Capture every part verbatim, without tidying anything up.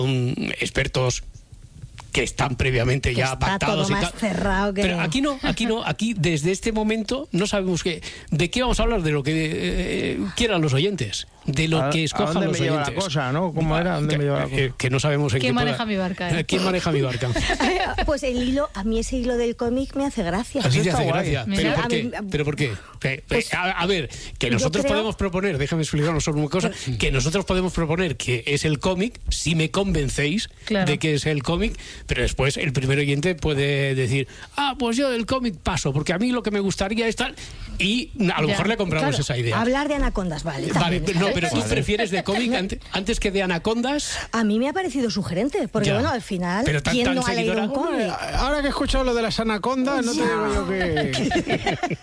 um, expertos que están previamente que ya está pactados todo y más tal. cerrado que... Pero aquí no, aquí no, aquí desde este momento no sabemos qué, de qué vamos a hablar, de lo que eh, quieran los oyentes, de lo ¿A, que escojan ¿a dónde los me oyentes. lleva la cosa, ¿no? ¿Cómo era? ¿Dónde que, me lleva la cosa? Que, que no sabemos en ¿Quién qué maneja pueda- mi barca, eh? ¿Quién maneja mi barca? Pues el hilo, a mí ese hilo del cómic me hace gracia. A ti te está hace guay. gracia. Mira, ¿Pero por a qué? mí- ¿Pero por qué? Pe- pe- Pues, a, a ver, que yo nosotros creo- podemos proponer, déjame explicaros sobre una cosa, que nosotros podemos proponer que es el cómic, si me convencéis Claro. de que es el cómic, pero después el primer oyente puede decir, ah, pues yo del cómic paso, porque a mí lo que me gustaría es tal, y a lo Ya, mejor le compramos Claro, esa idea. hablar de anacondas, vale. Vale, también. no, pero tú prefieres de cómic ante- antes que de anacondas. A mí me ha parecido sugerente, porque Ya. bueno, al final, Pero tan- ¿quién tan no ha leído seguidora? un cómic? Ahora que he escuchado lo de las anacondas, no te digo yo que...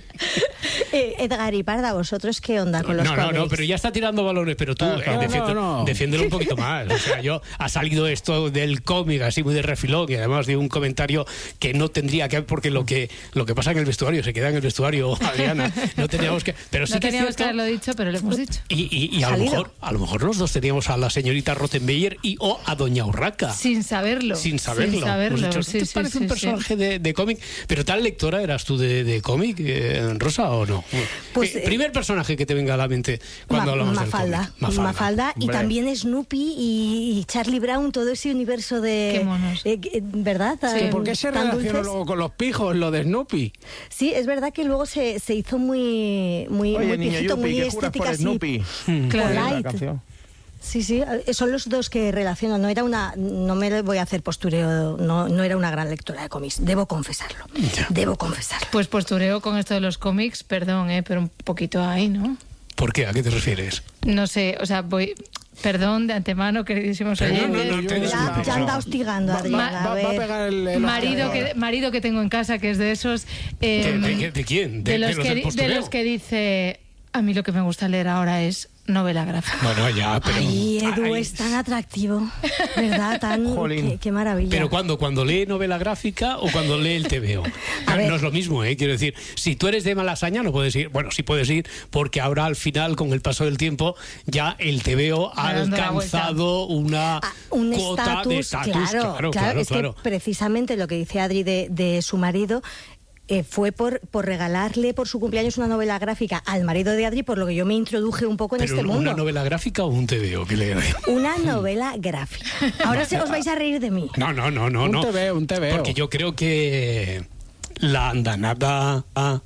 Eh, Edgar y Parda, ¿vosotros qué onda con los No, no, cómics? no, pero ya está tirando balones, pero tú Ah, eh, no, defiende- no, no. defiéndelo un poquito más. O sea, yo ha salido esto del cómic así muy de refilón y además de un comentario que no tendría que, porque lo que lo que pasa en el vestuario se queda en el vestuario, Adriana. No teníamos que, pero sí No que es teníamos que cierto. haberlo dicho, pero lo hemos dicho. Y, y- y a lo Salido. mejor, a lo mejor los dos teníamos a la señorita Rottenmeier y o a Doña Urraca. Sin saberlo. Sin saberlo. Sin saberlo, Hemos dicho, sí, ¿te sí, parece sí, un sí. personaje de, de cómic? ¿Pero tal lectora eras tú de, de cómic, eh, Rosa, o no? Pues, Eh, eh, primer personaje que te venga a la mente cuando Ma- hablamos Mafalda, del cómic. Mafalda, y Hombre. también Snoopy y, y Charlie Brown, todo ese universo de... Qué monos. eh, que- ¿Verdad? Sí. Tan- ¿Por qué se tan relaciona dulces. luego con los pijos, lo de Snoopy? Sí, es verdad que luego se, se hizo muy, muy, Oye, muy niño pijito, Yupi, muy ¿qué juras estética por así. Snoopy? Claro. La Light. canción. Sí, sí, eh, son los dos que relaciono. No era una, no me voy a hacer postureo, no, no era una gran lectora de cómics, debo confesarlo, Ya. debo confesarlo. Pues postureo con esto de los cómics, perdón, eh, pero un poquito ahí, ¿no? ¿Por qué? ¿A qué te refieres? No sé, o sea, voy... Perdón de antemano, queridísimos Pero no, oyentes. no, no te Ya, disculpes, ya no. anda hostigando, Va, Adriana. va- a va- va a ver. pegar el... el Marido hostia. que, marido que tengo en casa, que es de esos... eh, ¿De, de- de quién? ¿De, de los, de los que, del di- de postureo? los que dice... A mí lo que me gusta leer ahora es novela gráfica. Bueno, ya, pero... Ay, Edu Ay, es tan atractivo, ¿verdad? Tan, Jolín. qué, qué maravilla. ¿Pero cuándo? ¿Cuando lee novela gráfica o cuando lee el T V O? ver. No es lo mismo, ¿eh? Quiero decir, si tú eres de Malasaña no puedes ir. Bueno, sí puedes ir porque ahora al final, con el paso del tiempo, ya el T V O ha Va dando la vuelta. alcanzado una Ah, un cuota de estatus, estatus. claro, claro, claro, claro. es claro. que precisamente lo que dice Adri de, de su marido eh, fue por, por regalarle por su cumpleaños una novela gráfica al marido de Adri, por lo que yo me introduje un poco en Pero este mundo. ¿una novela gráfica o un T V O? ¿Qué le... Una novela gráfica. Ahora se os vais a reír de mí. No, no, no, no. Un no. T V O, un T V O. Porque yo creo que la andanada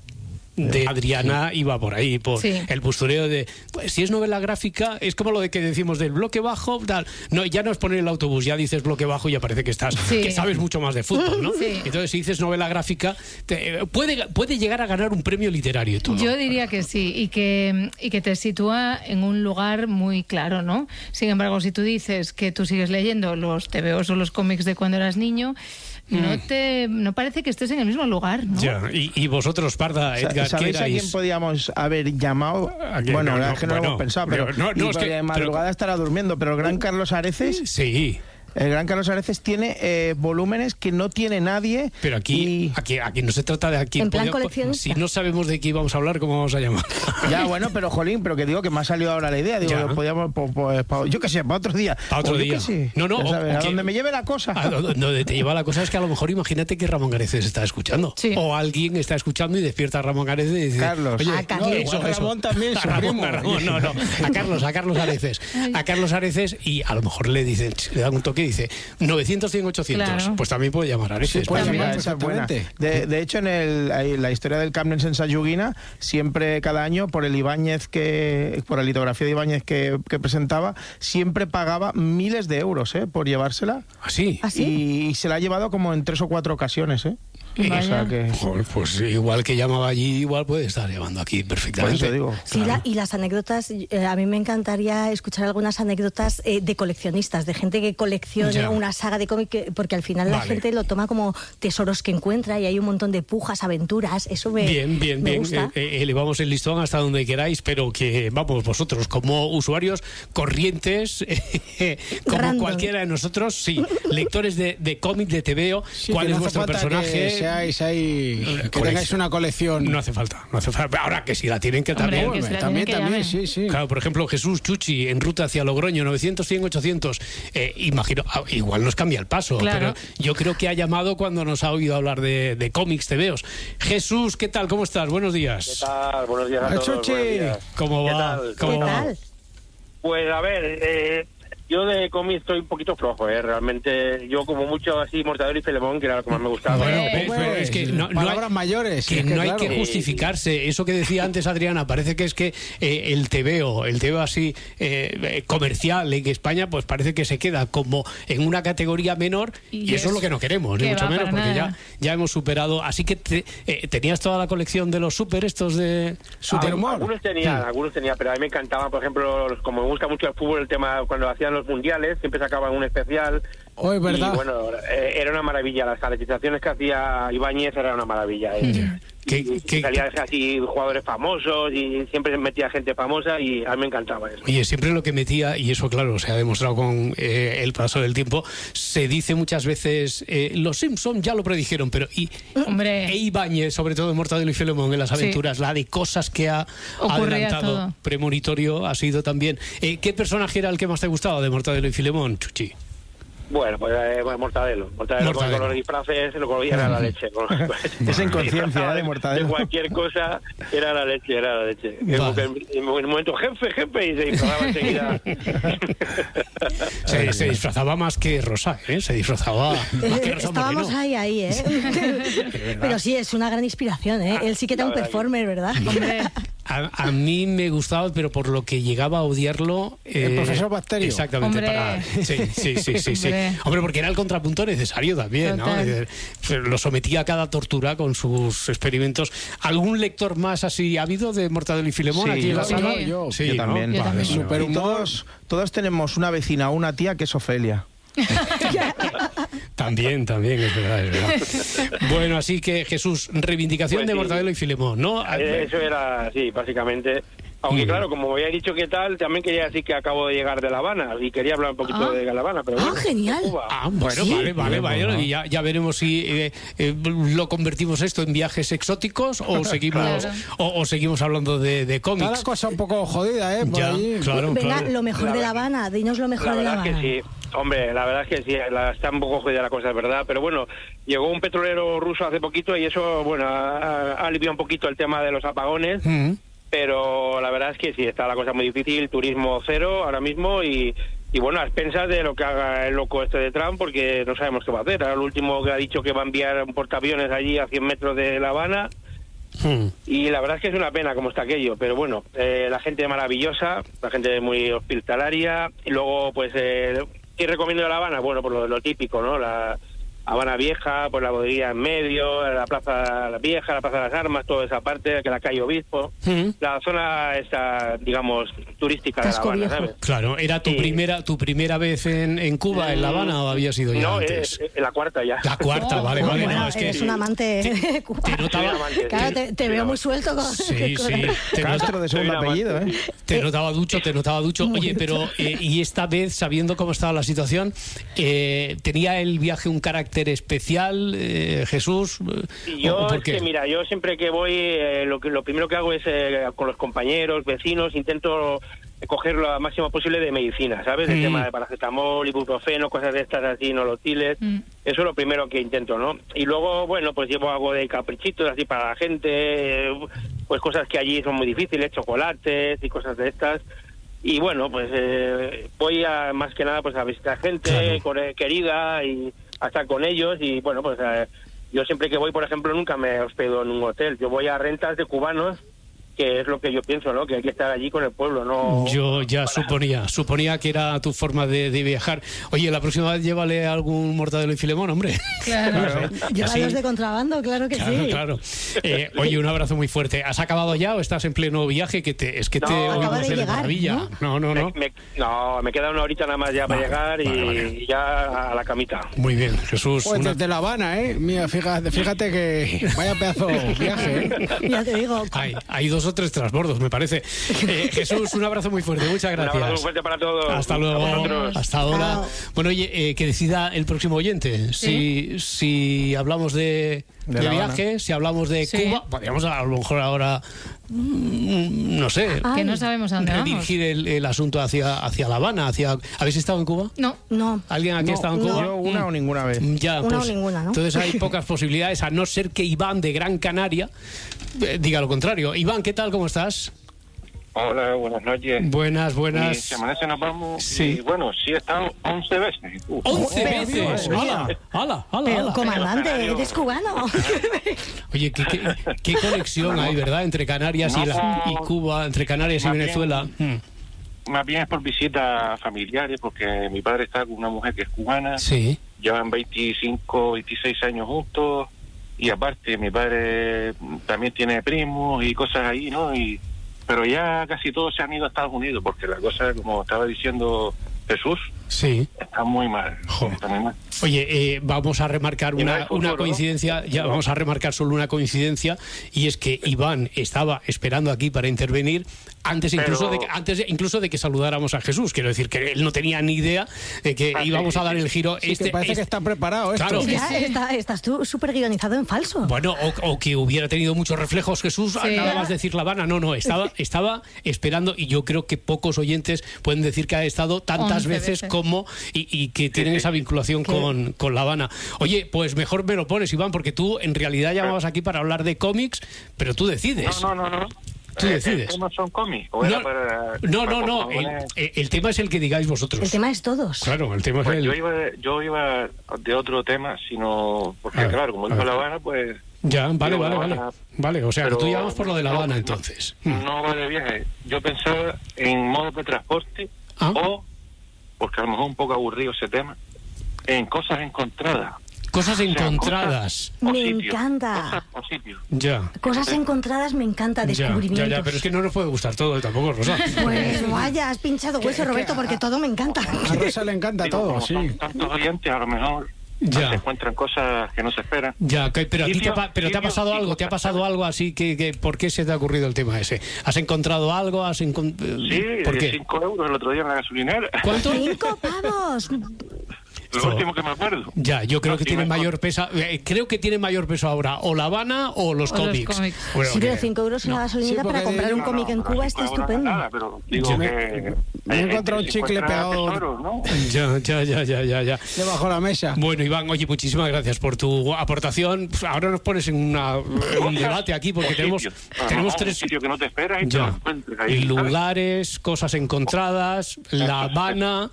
de Adriana iba por ahí, por Sí. el postureo de, pues si es novela gráfica, es como lo de que decimos del bloque bajo, tal. No, ya no es poner el autobús, ya dices bloque bajo y ya parece que estás, Sí. que sabes mucho más de fútbol, ¿no? Sí. Entonces si dices novela gráfica, te- puede, puede llegar a ganar un premio literario y todo. Yo diría que sí, y que, y que te sitúa en un lugar muy claro, ¿no? Sin embargo, si tú dices que tú sigues leyendo los T V Os o los cómics de cuando eras niño, no te no parece que estés en el mismo lugar, ¿no? Ya, y, y vosotros, Parda, Sa- Edgar, ¿qué ¿Sabéis a erais? quién podíamos haber llamado? ¿A quién? Bueno, No, la verdad no, es que no lo bueno, hemos pensado, pero, pero no, no, y es porque que- de madrugada pero- estará durmiendo, pero el gran Carlos Areces, Sí. el gran Carlos Areces tiene eh, volúmenes que no tiene nadie. Pero aquí, y- aquí, aquí no se trata de aquí. En plan podía- coleccionista. Si no sabemos de qué íbamos a hablar, ¿cómo vamos a llamar? Ya, bueno, pero jolín, pero que digo que me ha salido ahora la idea. Digo, Ya. podíamos, po- po- pa- yo qué sé, para otro día. Pa' otro O yo día. qué sé. No, no, Ya o- sabes, o a que- donde me lleve la cosa. A do- Donde te lleva la cosa es que a lo mejor imagínate que Ramón Areces está escuchando. Sí. O alguien está escuchando y despierta a Ramón Areces y dice... Carlos. Oye, A Carlos. No, igual Ramón también, A su Ramón, primo. a Ramón, no, no. A Carlos, a Carlos Areces. A Carlos Areces y a lo mejor le dicen, le dan un toque y dice novecientos, cien, ochocientos. Claro. Pues también puede llamar a Areces. Sí, pues para mira, llamar. esa es buena. perfectamente. De, de hecho, en el, ahí, la historia del Camp en Sayuguina, siempre cada año, por el Ibáñez que, por la litografía de Ibáñez que, que presentaba, siempre pagaba miles de euros, ¿eh? Por llevársela. Así. ¿Ah, sí? Y, y se la ha llevado como en tres o cuatro ocasiones, ¿eh? Vaya. O sea que... Joder, pues igual que llamaba allí, igual puede estar llamando aquí Por perfectamente. eso digo. Sí, la- y las anécdotas, eh, a mí me encantaría escuchar algunas anécdotas eh, de coleccionistas, de gente que colecciona Ya. una saga de cómic, que- porque al final la Vale. gente lo toma como tesoros que encuentra y hay un montón de pujas, aventuras, eso me, Bien, bien, me bien. gusta. Eh, eh, elevamos el listón hasta donde queráis, pero que, vamos, vosotros como usuarios corrientes, eh, como Random. cualquiera de nosotros, sí, lectores de, de cómic, de T V O, Sí, ¿cuál que es no hace vuestro falta personaje? que- seáis ahí, que tengáis una colección. No hace falta, no hace falta. Ahora que si la tienen que Hombre, también. que se la también, tienen que también, llamar. sí, sí. Claro, por ejemplo, Jesús Chuchi en ruta hacia Logroño, novecientos, cien, ochocientos. Eh, imagino, ah, igual nos cambia el paso, Claro. pero yo creo que ha llamado cuando nos ha oído hablar de, de cómics, tebeos. Jesús, ¿qué tal? ¿Cómo estás? Buenos días. ¿Qué tal? Buenos días a Ah, todos. Chuchi. Buenos días. ¿Cómo ¿Qué va? tal? ¿Cómo ¿Qué va? tal? Pues a ver, eh, yo de cómics estoy un poquito flojo, ¿eh? Realmente, yo como mucho así, Mortadelo y Filemón, que era lo que más me gustaba. Bueno, Hombre, ves, pero es que no, no hay, palabras mayores. que es no hay claro. que justificarse. Eso que decía antes Adriana, parece que es que eh, el tebeo, el tebeo así eh, eh, comercial en España, pues parece que se queda como en una categoría menor y, Y eso es lo que no queremos, ni que mucho va, menos, para porque ya, nada. ya hemos superado. Así que te- eh, tenías toda la colección de los super estos de Superhumor. Algunos tenían, algunos tenían, pero a mí me encantaban, por ejemplo, los- como me gusta mucho el fútbol, el tema cuando hacían los mundiales, siempre sacaban un especial. Oh, es verdad. Y bueno, eh, era una maravilla. Las caracterizaciones que hacía Ibáñez era una maravilla. eh. ¿Qué- Y- y qué- salían así jugadores famosos y siempre metía gente famosa y a mí me encantaba eso. Oye, siempre lo que metía, y eso claro, se ha demostrado con eh, el paso del tiempo, se dice muchas veces, eh, los Simpson ya lo predijeron, pero y, Hombre. e Ibáñez, sobre todo en Mortadelo y Filemón, en las Sí. aventuras, la de cosas que ha Ocurría adelantado, todo. premonitorio, ha sido también. Eh, ¿Qué personaje era el que más te gustaba de Mortadelo y Filemón, Chuchi? Bueno, pues eh, bueno, Mortadelo. Mortadelo, Mortadelo. Con, con los disfraces, lo que era la leche. Con, Esa inconsciencia, ¿eh? de Mortadelo. De cualquier cosa, era la leche, era la leche. Vale. Porque en, en un momento, jefe, jefe, y se disfrazaba enseguida. Se, se disfrazaba más que Rosa, ¿eh? Se disfrazaba más que Eh, Rosa Estábamos Moreno. ahí, ahí, ¿eh? Pero sí, es una gran inspiración, ¿eh? Él sí que era un La verdad que- performer, ¿verdad? Hombre, A, a mí me gustaba, pero por lo que llegaba a odiarlo... El profesor Bacterio. Exactamente. Hombre. Para, sí, sí, sí, sí, sí. Hombre. Hombre, porque era el contrapunto necesario también, ¿no? Total. Eh, Lo sometía a cada tortura con sus experimentos. ¿Algún lector más así ha habido de Mortadelo y Filemón Sí, aquí en la yo- sala? yo- yo- Sí, yo ¿no? también. Yo Vale, también. vale, vale. Super- Y todos, todos tenemos una vecina o una tía que es Ofelia. También, también, es verdad, es verdad. Bueno, así que Jesús, reivindicación Pues de sí. Mortadelo y Filemón, ¿no? Eh, Eso era, sí, básicamente. Aunque Mm. claro, como había dicho qué tal, también quería decir que acabo de llegar de La Habana y quería hablar un poquito Ah. de La Habana, pero Ah, bueno, genial. Cuba. Ah, bueno, Sí. vale, vale, Bien, vale. bueno. Y ya, ya veremos si eh, eh, lo convertimos esto en viajes exóticos o seguimos Claro. o, o seguimos hablando de, de Está la cómics. cosa un poco jodida, ¿eh? Por Ya, allí. claro, Venga, claro. lo mejor La de La verdad- Habana, dinos lo mejor La de La verdad Habana. que sí. Hombre, la verdad es que sí, la, está un poco jodida la cosa, es verdad. Pero bueno, llegó un petrolero ruso hace poquito y eso, bueno, ha, ha aliviado un poquito el tema de los apagones. Mm. Pero la verdad es que sí, está la cosa muy difícil, turismo cero ahora mismo y, y bueno, a expensas de lo que haga el loco este de Trump, porque no sabemos qué va a hacer. Ahora el último que ha dicho que va a enviar un portaaviones allí a cien metros de La Habana. Mm. Y la verdad es que es una pena cómo está aquello, pero bueno, eh, la gente maravillosa, la gente muy hospitalaria, y luego pues, eh, ¿qué recomiendo de La Habana? Bueno, por lo, lo típico, ¿no? La Habana Vieja, pues la bodeguilla en medio, la Plaza la Vieja, la Plaza de las Armas, toda esa parte, que la calle Obispo, Mm. la zona esta, digamos, turística de La Casco Habana, Viejo. ¿sabes? Claro, ¿era tu Sí. primera tu primera vez en, en Cuba, en La Habana, o había sido ya No, antes? es, es la cuarta ya. La cuarta, Oh, vale, vale. Bueno, No, es que eres un amante te, te notaba, Soy un amante, Claro, sí. te, te Soy veo un muy amante. suelto con... Sí, con- sí. Te Castro nota- de soy segundo un apellido, amante, ¿eh? sí. Te notaba ducho, te notaba ducho. Oye, pero eh, y esta vez, sabiendo cómo estaba la situación, eh, ¿tenía el viaje un carácter especial, eh, Jesús? Y yo, ¿O por es qué? que, mira, yo siempre que voy, eh, lo que lo primero que hago es eh, con los compañeros, vecinos, intento coger lo máximo posible de medicina, ¿sabes? El Mm. tema de paracetamol, ibuprofeno, cosas de estas así, nolotiles. Mm. Eso es lo primero que intento, ¿no? Y luego, bueno, pues llevo algo de caprichitos así para la gente, eh, pues cosas que allí son muy difíciles, chocolates y cosas de estas. Y bueno, pues eh, voy a, más que nada pues a visitar gente Claro. con- eh, querida y a estar con ellos y bueno, pues eh, yo siempre que voy, por ejemplo, nunca me hospedo en un hotel. Yo voy a rentas de cubanos, que es lo que yo pienso, ¿no? Que hay que estar allí con el pueblo, ¿no? Yo ya suponía, suponía que era tu forma de, de viajar. Oye, la próxima vez llévale algún Mortadelo y Filemón, hombre. claro. Llévalos Así- de contrabando, claro que Claro, sí. claro. Eh, oye, un abrazo muy fuerte. ¿Has acabado ya o estás en pleno viaje? Que te, es que te No, acaba oímos de de llegar, maravilla. ¿no? No, no, no. Me, me- no, me queda una horita nada más ya para Vale, llegar y, vale, vale. y ya a la camita. Muy bien, Jesús. Pues una- desde La Habana, ¿eh? Mira, fíjate, fíjate que vaya pedazo de viaje, ¿eh? Ya te digo. Hay, hay dos o tres transbordos, me parece. Eh, Jesús, un abrazo muy fuerte. Muchas Un abrazo muy gracias. fuerte para todos. Hasta A luego. vosotros. Hasta ahora. Chao. Bueno, oye, eh, que decida el próximo oyente. Si, si hablamos de, De de, La Habana. viaje, si hablamos de Sí. Cuba, podríamos a lo mejor ahora, mm, no sé, Que no sabemos a dónde vamos. redirigir el, el asunto hacia, hacia La Habana. Hacia, ¿habéis estado en Cuba? No. No. ¿Alguien aquí ha estado en no. Cuba? Yo una o ninguna vez. Mm, Ya, Una pues, o ninguna, ¿no? Entonces hay pocas posibilidades, a no ser que Iván de Gran Canaria eh, diga lo contrario. Iván, ¿qué tal? ¿Cómo estás? Hola, buenas noches. Buenas, Y buenas. se amanece, nos vamos. Sí. Y bueno, sí he estado once veces. Uf. ¡Once Pero, veces! Dios mío. ¡Hala! ¡Hala! ¡Hala! Pero, hala! comandante, Canario. eres cubano. Oye, ¿qué, qué, qué conexión hay, ¿verdad? Entre Canarias y, la- y Cuba, entre Canarias y Más bien- Venezuela. Mm. Más bien es por visitas familiares, porque mi padre está con una mujer que es cubana. Sí. Llevan veinticinco, veintiséis años juntos. Y aparte, mi padre también tiene primos y cosas ahí, ¿no? Y pero ya casi todos se han ido a Estados Unidos, porque la cosa, como estaba diciendo Jesús, Sí. está muy mal. Joder. Está muy mal. Oye, eh, vamos a remarcar Y no hay una, futuro, una ¿no? coincidencia, ya vamos a remarcar solo una coincidencia, y es que Iván estaba esperando aquí para intervenir antes Pero- incluso de que, antes de- incluso de que saludáramos a Jesús. Quiero decir que él no tenía ni idea de que Ah, sí, íbamos a sí, dar sí. el giro. Sí, este, que parece este- que está preparado esto. Claro. Ya está- estás tú súper guionizado en falso. Bueno, o, o que hubiera tenido muchos reflejos Jesús, Sí. nada más decir La Habana. No, no, estaba, estaba esperando, y yo creo que pocos oyentes pueden decir que ha estado tantas Once veces, veces. como y, y que tienen esa vinculación con, con La Habana. Oye, pues mejor me lo pones, Iván, porque tú en realidad llamabas aquí para hablar de cómics, pero tú decides. No, no, no, no. Tú Eh, decides. ¿El tema son cómics? ¿O era No, para- no, para no, no, por el, favor? el tema es el que digáis vosotros. El tema es todos. Claro, el tema es Pues el... yo iba, yo iba de otro tema, sino porque A ver, claro, como a dijo ver. La Habana, pues Ya, vale, Yo vale, La vale. Habana, Vale, o sea, que pero tú llamabas por lo de La no, Habana, no, entonces. Mm. no va de viaje. Yo pensaba en modos de transporte Ah. o, porque a lo mejor un poco aburrido ese tema, en cosas encontradas. Cosas O sea, encontradas. cosas o Me sitios, encanta. cosas o sitios. Ya. Cosas encontradas me encanta, Ya, descubrimientos. ya, ya, pero es que no nos puede gustar todo tampoco, Rosa. Pues vaya, has pinchado hueso, Roberto, porque todo me encanta. A Rosa le encanta Digo, todo, como sí. son tantos oyentes, a lo mejor Ya. se encuentran cosas que no se esperan. Ya, que- pero a ti te ha, Sitio- pa- pero te ha sitio pasado y algo, te ha cosas. pasado algo así que, que ¿por qué se te ha ocurrido el tema ese? ¿Has encontrado algo? ¿Has encon- Sí, ¿Por de qué? cinco euros el otro día en la gasolinera. ¿Cuánto? ¡Cinco pavos! Lo último que me acuerdo. Ya, yo creo No, que sí, tiene me- mayor peso, eh, creo que tiene mayor peso ahora o La Habana o los O los cómics. cómics. Bueno, Sí, pero que- cinco euros en la no. gasolinera Sí, porque para comprar un No, cómic no, en no, Cuba cinco está euros no es estupendo. nada, pero digo Yo me- que me he hay gente encontrado que un se chicle encuentra pegado- tesoros, ¿no? Ya, ya, ya, ya, ya, ya. Debajo de la mesa. Bueno, Iván, oye, muchísimas gracias por tu aportación. Pues ahora nos pones en, una, en un debate aquí porque O tenemos, sitios. A lo tenemos mejor un tres sitio que no te esperas y te lo ya, encuentras ahí, ¿sabes? lugares, cosas encontradas, La Habana,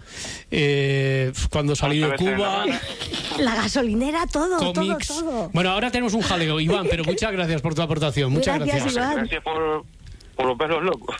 eh, cuando salí de Otra vez en La Cuba, Habana. La gasolinera, todo, cómics. todo, todo. Bueno, ahora tenemos un jaleo, Iván, pero muchas gracias por tu aportación. Muchas Gracias, gracias. Iván. Gracias por, por los perros locos.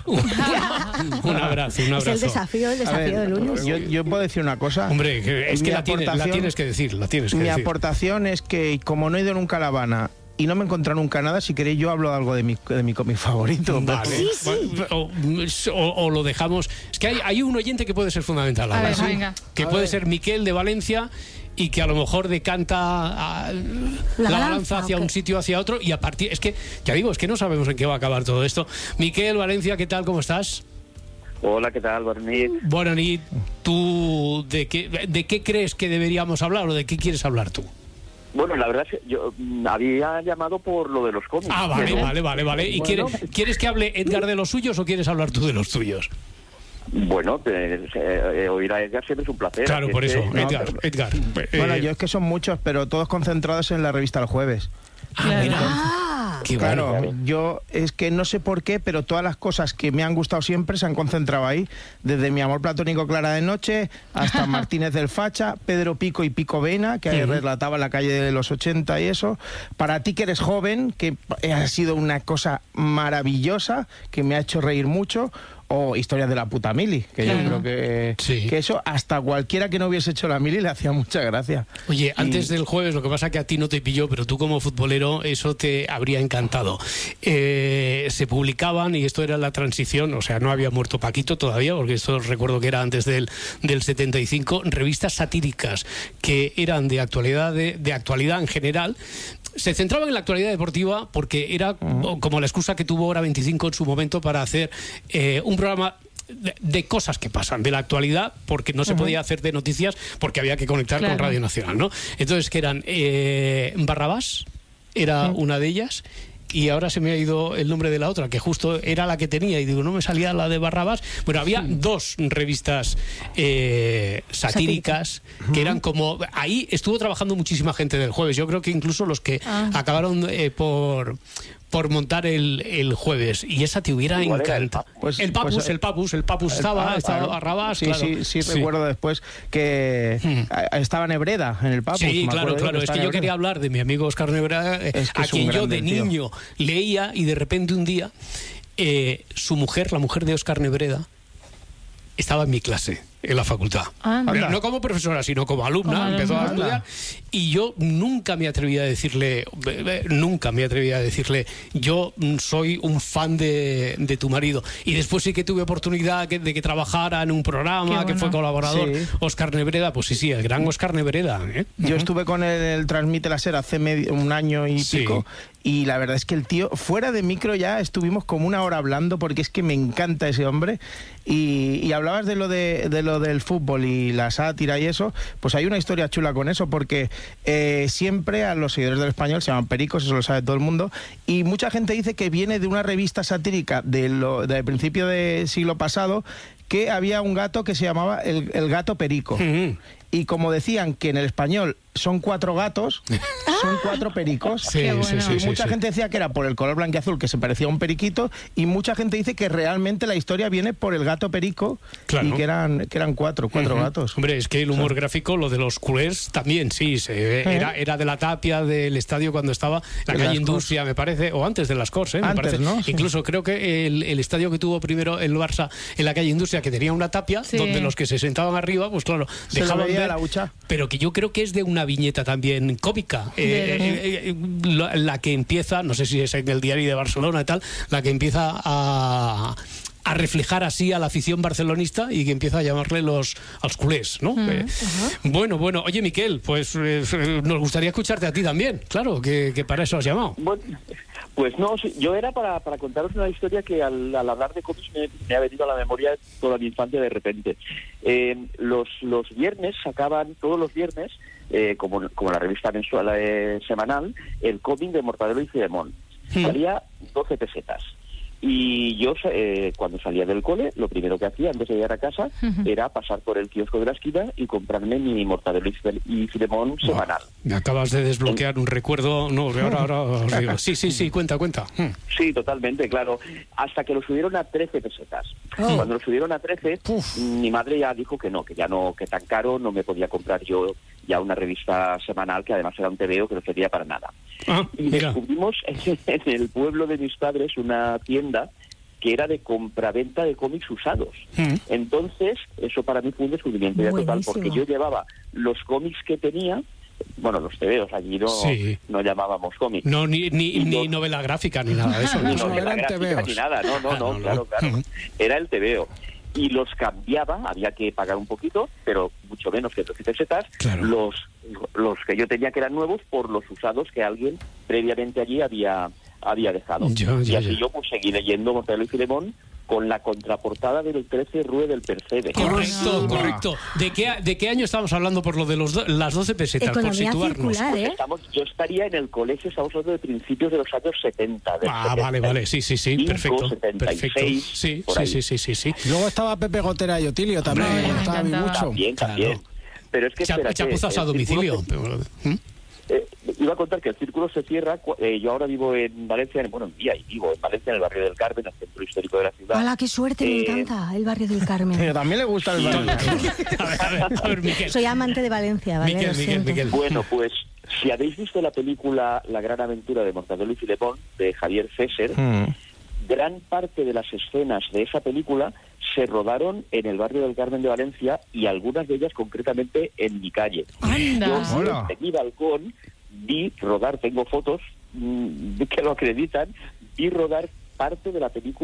Un abrazo, un Es abrazo. el desafío, el A desafío ver, del lunes. yo, yo puedo decir una cosa. Hombre, que es que Mi la tienes, la aportación- tienes que decir, la tienes que Mi decir. aportación es que, como no he ido nunca a La Habana y no me he encontrado nunca nada, si queréis yo hablo algo de mi, de mi cómic favorito. Vale. Sí, sí. O, o- o lo dejamos. Es que hay, hay un oyente que puede ser fundamental. A ahora, ver, ¿sí? venga. Que A puede ver. ser Miquel de Valencia y que a lo mejor decanta a- la, balanza, balanza hacia ok. un sitio hacia otro y a partir. Es que, ya digo, es que no sabemos en qué va a acabar todo esto. Miquel, Valencia, ¿qué tal? ¿Cómo estás? Hola, ¿qué tal, Barnit? Bueno, y tú, ¿de qué, ¿de qué crees que deberíamos hablar o de qué quieres hablar tú? Bueno, la verdad es que yo mm, había llamado por lo de los cómics. Ah, vale, pero- vale, vale, vale. ¿Y Bueno. quieres, quieres que hable Edgar de los suyos o quieres hablar tú de los tuyos? Bueno, pues, eh, eh, oír a Edgar siempre es un placer. Claro, Así por es eso, que- Edgar, Edgar. Bueno, eh, yo es que son muchos, pero todos concentrados en la revista El Jueves. ah, mira, Ah, qué Claro, bueno. yo es que no sé por qué, pero todas las cosas que me han gustado siempre se han concentrado ahí. Desde Mi amor platónico Clara de Noche hasta Martínez del Facha, Pedro Pico y Pico Vena, que Ujú. relataba la calle de los ochenta y eso. Para ti que eres joven, que ha sido una cosa maravillosa, que me ha hecho reír mucho. O Historias de la puta mili, que Claro. yo creo que, Sí. que eso hasta cualquiera que no hubiese hecho la mili le hacía mucha gracia. Oye, antes del jueves, lo que pasa que a ti no te pilló, pero tú como futbolero eso te habría encantado. Eh, se publicaban, y esto era la transición, o sea, no había muerto Paquito todavía, porque esto recuerdo que era antes del, del setenta y cinco, revistas satíricas que eran de actualidad, de, de actualidad en general. Se centraban en la actualidad deportiva porque era como la excusa que tuvo Hora veinticinco en su momento para hacer eh, un programa de, de cosas que pasan, de la actualidad, porque no se podía hacer de noticias porque había que conectar Claro. con Radio Nacional, ¿no? Entonces, que eran eh, Barrabás, era una de ellas. Y ahora se me ha ido el nombre de la otra, que justo era la que tenía, y digo, no me salía la de Barrabás. Bueno, había sí. dos revistas eh, satíricas, Satírica. que eran como... Ahí estuvo trabajando muchísima gente del Jueves. Yo creo que incluso los que ah. acabaron eh, por... por montar el, el Jueves, y esa te hubiera encantado. Pues, el Papus, pues, el Papus, el Papus el, estaba, ah, estaba claro. Barrabás, sí, claro. sí, sí, sí, recuerdo después que hmm. estaba Nebreda en el Papus. Sí, claro, claro, es que yo quería hablar de mi amigo Óscar Nebreda, es que a quien yo de tío. niño leía, y de repente un día eh, su mujer, la mujer de Óscar Nebreda, estaba en mi clase en la facultad. Anda. No como profesora, sino como alumna. Como empezó a estudiar. Y yo nunca me atreví a decirle, nunca me atreví a decirle, yo soy un fan de, de tu marido. Y después sí que tuve oportunidad de que trabajara en un programa, bueno. que fue colaborador, sí. Óscar Nebreda. Pues sí, sí, el gran Óscar Nebreda. ¿eh? Yo uh-huh. estuve con él en el Transmite la Ser hace medio, un año y sí. pico. Y la verdad es que el tío, fuera de micro ya estuvimos como una hora hablando, porque es que me encanta ese hombre. Y, y hablabas de lo de, de lo del fútbol y la sátira y eso, pues hay una historia chula con eso, porque eh, siempre a los seguidores del Español se llaman pericos, eso lo sabe todo el mundo, y mucha gente dice que viene de una revista satírica de lo, del principio del siglo pasado, que había un gato que se llamaba el, el gato perico. Uh-huh. Y como decían que en el español son cuatro gatos, son cuatro pericos. Sí, bueno. sí, sí, y mucha sí, gente sí. decía que era por el color blanquiazul, que se parecía a un periquito, y mucha gente dice que realmente la historia viene por el gato perico, claro. y que eran, que eran cuatro, cuatro uh-huh. gatos. Hombre, es que el humor o sea, gráfico, lo de los culés también, sí, se, uh-huh. era, era de la tapia del estadio cuando estaba la de calle Industria, me parece, o antes de las Corts, ¿eh? me antes, parece. ¿no? Incluso sí. creo que el, el estadio que tuvo primero el Barça en la calle Industria, que tenía una tapia, sí. donde los que se sentaban arriba, pues claro, se dejaban veía ver, la hucha. Pero que yo creo que es de una viñeta también cómica, eh, eh, eh, la, la que empieza, no sé si es en el Diario de Barcelona y tal, la que empieza a... a reflejar así a la afición barcelonista y que empieza a llamarle los als culés, ¿no? Uh-huh. Eh, uh-huh. Bueno, bueno, oye, Miquel, pues eh, nos gustaría escucharte a ti también, claro, que, que para eso has llamado. Bueno, pues no, yo era para, para contaros una historia que al, al hablar de cómics me, me ha venido a la memoria toda mi infancia de repente. Eh, los, los viernes sacaban, todos los viernes, eh, como, como la revista mensual eh, semanal, el cómic de Mortadelo y Filemón. Hmm. Salía doce pesetas. Y yo, eh, cuando salía del cole, lo primero que hacía antes de llegar a casa uh-huh. era pasar por el kiosco de la esquina y comprarme mi Mortadelo y Filemón oh, semanal. Me acabas de desbloquear un recuerdo. No, ahora, ahora os digo. Sí, sí, sí, cuenta, cuenta. Sí, totalmente, claro. Hasta que lo subieron a trece pesetas. Oh. Cuando lo subieron a trece, Uf. mi madre ya dijo que no, que ya no, que tan caro no me podía comprar yo ya una revista semanal, que además era un tebeo que no servía para nada. Ah, y mira. Descubrimos en el pueblo de mis padres una tienda que era de compraventa de cómics usados. Mm. Entonces, eso para mí fue un descubrimiento ya total, porque yo llevaba los cómics que tenía, bueno, los tebeos, allí no, sí. no llamábamos cómics. No, ni, ni, ni los... novela gráfica, ni nada de eso. Ni no, novela gráfica, tebeos. Ni nada, no, no, ah, no, no, claro, no. claro. Mm. Era el tebeo. Y los cambiaba, había que pagar un poquito, pero mucho menos que trece pesetas, claro. los, los que yo tenía que eran nuevos por los usados que alguien previamente allí había, había dejado. Yo, yo, y así yo, yo pues seguí leyendo Mortadelo y Filemón con la contraportada del trece Rue del Percebe. Correcto, no. correcto. ¿De qué, ¿De qué año estamos hablando por lo de los do, las doce pesetas? Economía por situarnos. Circular, ¿eh? Estamos, yo estaría en el colegio, estamos hablando de principios de los años setenta. Ah, setenta, vale, vale, sí, sí, sí, perfecto. setenta y seis, perfecto. Sí, sí, sí, sí, sí, sí. Luego estaba Pepe Gotera y Otilio también, no, estaba bien mucho. También, también. Claro. Pero es que espérate, chapuzas a domicilio. ¿Mm? Eh, iba a contar que el círculo se cierra. Eh, yo ahora vivo en Valencia, bueno, en día y vivo en Valencia, en el barrio del Carmen, en el centro histórico de la ciudad. ¡Hala, qué suerte! Eh, me encanta el barrio del Carmen. Pero también le gusta el barrio. a ver, a ver, a ver, Miquel. Soy amante de Valencia, ¿vale? Miquel, Miquel, Miquel. Bueno, pues si habéis visto la película La gran aventura de Mortadelo y Filemón, de Javier Fesser, hmm. gran parte de las escenas de esa película se rodaron en el barrio del Carmen de Valencia, y algunas de ellas concretamente en mi calle. ¡Anda! Yo desde mi balcón vi rodar, tengo fotos mmm, que lo acreditan, vi rodar parte de la película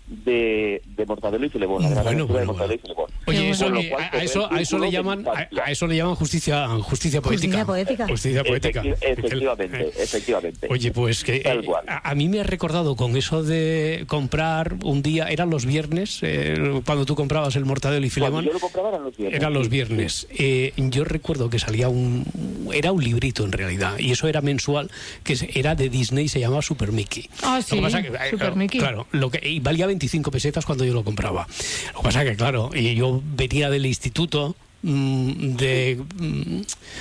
de, de Mortadelo y Filemón. La gran Bueno, aventura bueno, de Mortadelo bueno. y Filemón. Oye, eso, Con lo eh, cual a, se a eso, ve a eso le el llaman, círculo a, de infancia. a eso le llaman justicia, justicia poética. Justicia poética. Justicia poética. Efecti- efectivamente, Eh, efectivamente. Oye, pues que Tal eh, cual. a, a mí me ha recordado con eso de comprar un día, eran los viernes, eh, cuando tú comprabas el Mortadelo y Cuando Filemón. yo lo compraba eran los viernes. Eran los sí, viernes. Eh, yo recuerdo que salía un... Era un librito en realidad, y eso era mensual, que se- era de Disney, se llamaba Super Mickey. Ah, Lo sí, que pasa que, eh, Super claro, Mickey. Claro, lo que, y valía veinticinco pesetas cuando yo lo compraba. Lo que pasa que, claro, y yo venía del instituto mm, de, mm,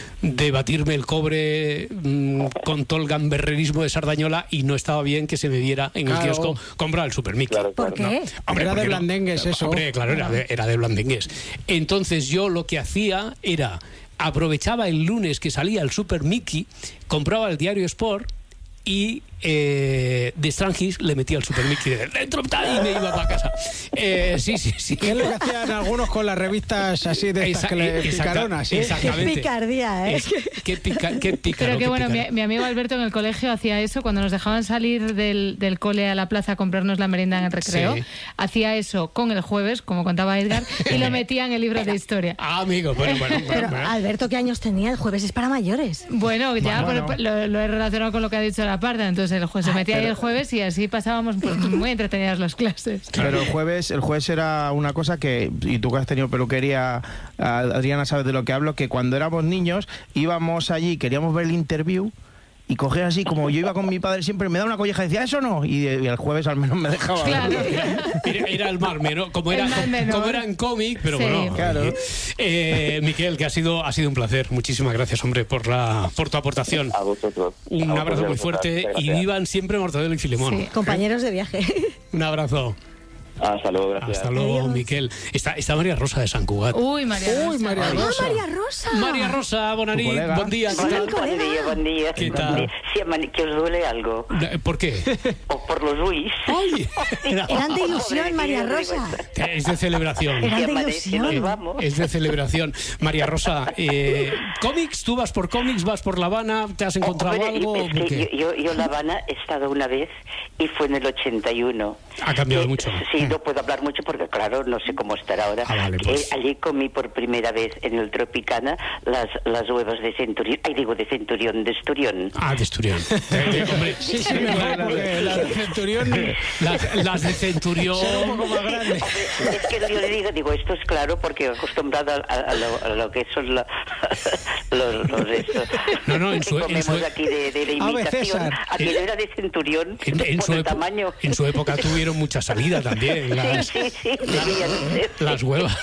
de batirme el cobre mm, con todo el gamberrerismo de Sardañola, y no estaba bien que se me viera en el Claro. kiosco comprar el Super Mickey. Claro, ¿Por claro. qué? Hombre, Era de ¿por qué no? blandengues eso. Hombre, claro, era de, era de blandengues. Entonces yo lo que hacía era, aprovechaba el lunes que salía el Super Mickey, compraba el diario Sport y eh, de Strangis le metía el Super Mickey de dentro tal, y me iba para casa. Eh, sí, sí, sí. ¿Qué es lo que hacían algunos con las revistas así de estas Esa- que le exacta- picaronas? ¿eh? Exactamente. Qué picardía, ¿eh? Es- qué pica- qué pícaro, Pero que qué bueno, mi, pícaro. mi amigo Alberto en el colegio hacía eso, cuando nos dejaban salir del, del cole a la plaza a comprarnos la merienda en el recreo, Sí. hacía eso con el jueves, como contaba Edgar, y lo metía en el libro de historia. Ah, amigo, bueno, bueno, bueno, Pero, bueno. Alberto, ¿qué años tenía? El jueves es para mayores. Bueno, ya Bueno, pero bueno. Lo, lo he relacionado con lo que ha dicho la parda, entonces el juez se metía ahí el jueves y así pasábamos pues, muy entretenidas las clases. Pero el jueves, el jueves era una cosa que, y tú que has tenido peluquería, Adriana, sabes de lo que hablo, que cuando éramos niños íbamos allí, queríamos ver el interview, y cogía así, como yo iba con mi padre siempre, me da una colleja y decía, eso no, y, y el jueves al menos me dejaba Claro. verlo. Era, era el mar menor, como era, El mar menor. como era en cómic, pero Sí. bueno. Claro. Eh, Miquel, que ha sido, ha sido un placer. Muchísimas gracias, hombre, por la, por tu aportación. A vosotros. Un A abrazo vosotros, muy fuerte muchas y gracias. vivan siempre Mortadelo y Filemón. Sí. Compañeros de viaje. Un abrazo. Hasta luego, gracias. Hasta luego, Adiós. Miquel. Está, está María Rosa de San Cugat. Uy, María Uy, Rosa. María ¡Ah, Rosa. María Rosa! María Rosa, Bonarí, Tu colega. buen día. ¿qué Sí, tal? el colega. Buen día, buen día. ¿Qué Buen tal? día. Sí, man, que os duele algo. Eh, ¿Por qué? O por los Luis. ¡Ay! Eran de ilusión, María Rosa. Es de celebración. Eran Si de amanece, ilusión. nos vamos. Es de celebración. María Rosa, eh, ¿cómics? ¿Tú vas por cómics? ¿Vas por La Habana? ¿Te has encontrado Hombre, algo? es que ¿Qué? yo, yo, yo La Habana he estado una vez y fue en el ochenta y uno. Ha cambiado Que- mucho. Sí, no puedo hablar mucho porque, claro, no sé cómo estará ahora. Ah, vale, Que pues. allí comí por primera vez en el Tropicana las, las huevas de Centurión. Ay, digo, de Centurión, de Esturión. Ah, de Esturión. Eh, hombre, Sí, sí, mejor, porque la de Centurión las, las de Centurión. un poco más grande. Hombre, es que yo le digo, digo, esto es claro porque acostumbrado a, a, lo, a lo que son la- los, los estos, No, no, en que su- en comemos su- aquí de, de la A ver, imitación. César. Aquello era de Centurión En, en por su el epo- tamaño. en su época tuvieron mucha salida también. Las, sí, sí, sí, debían ser. las huevas.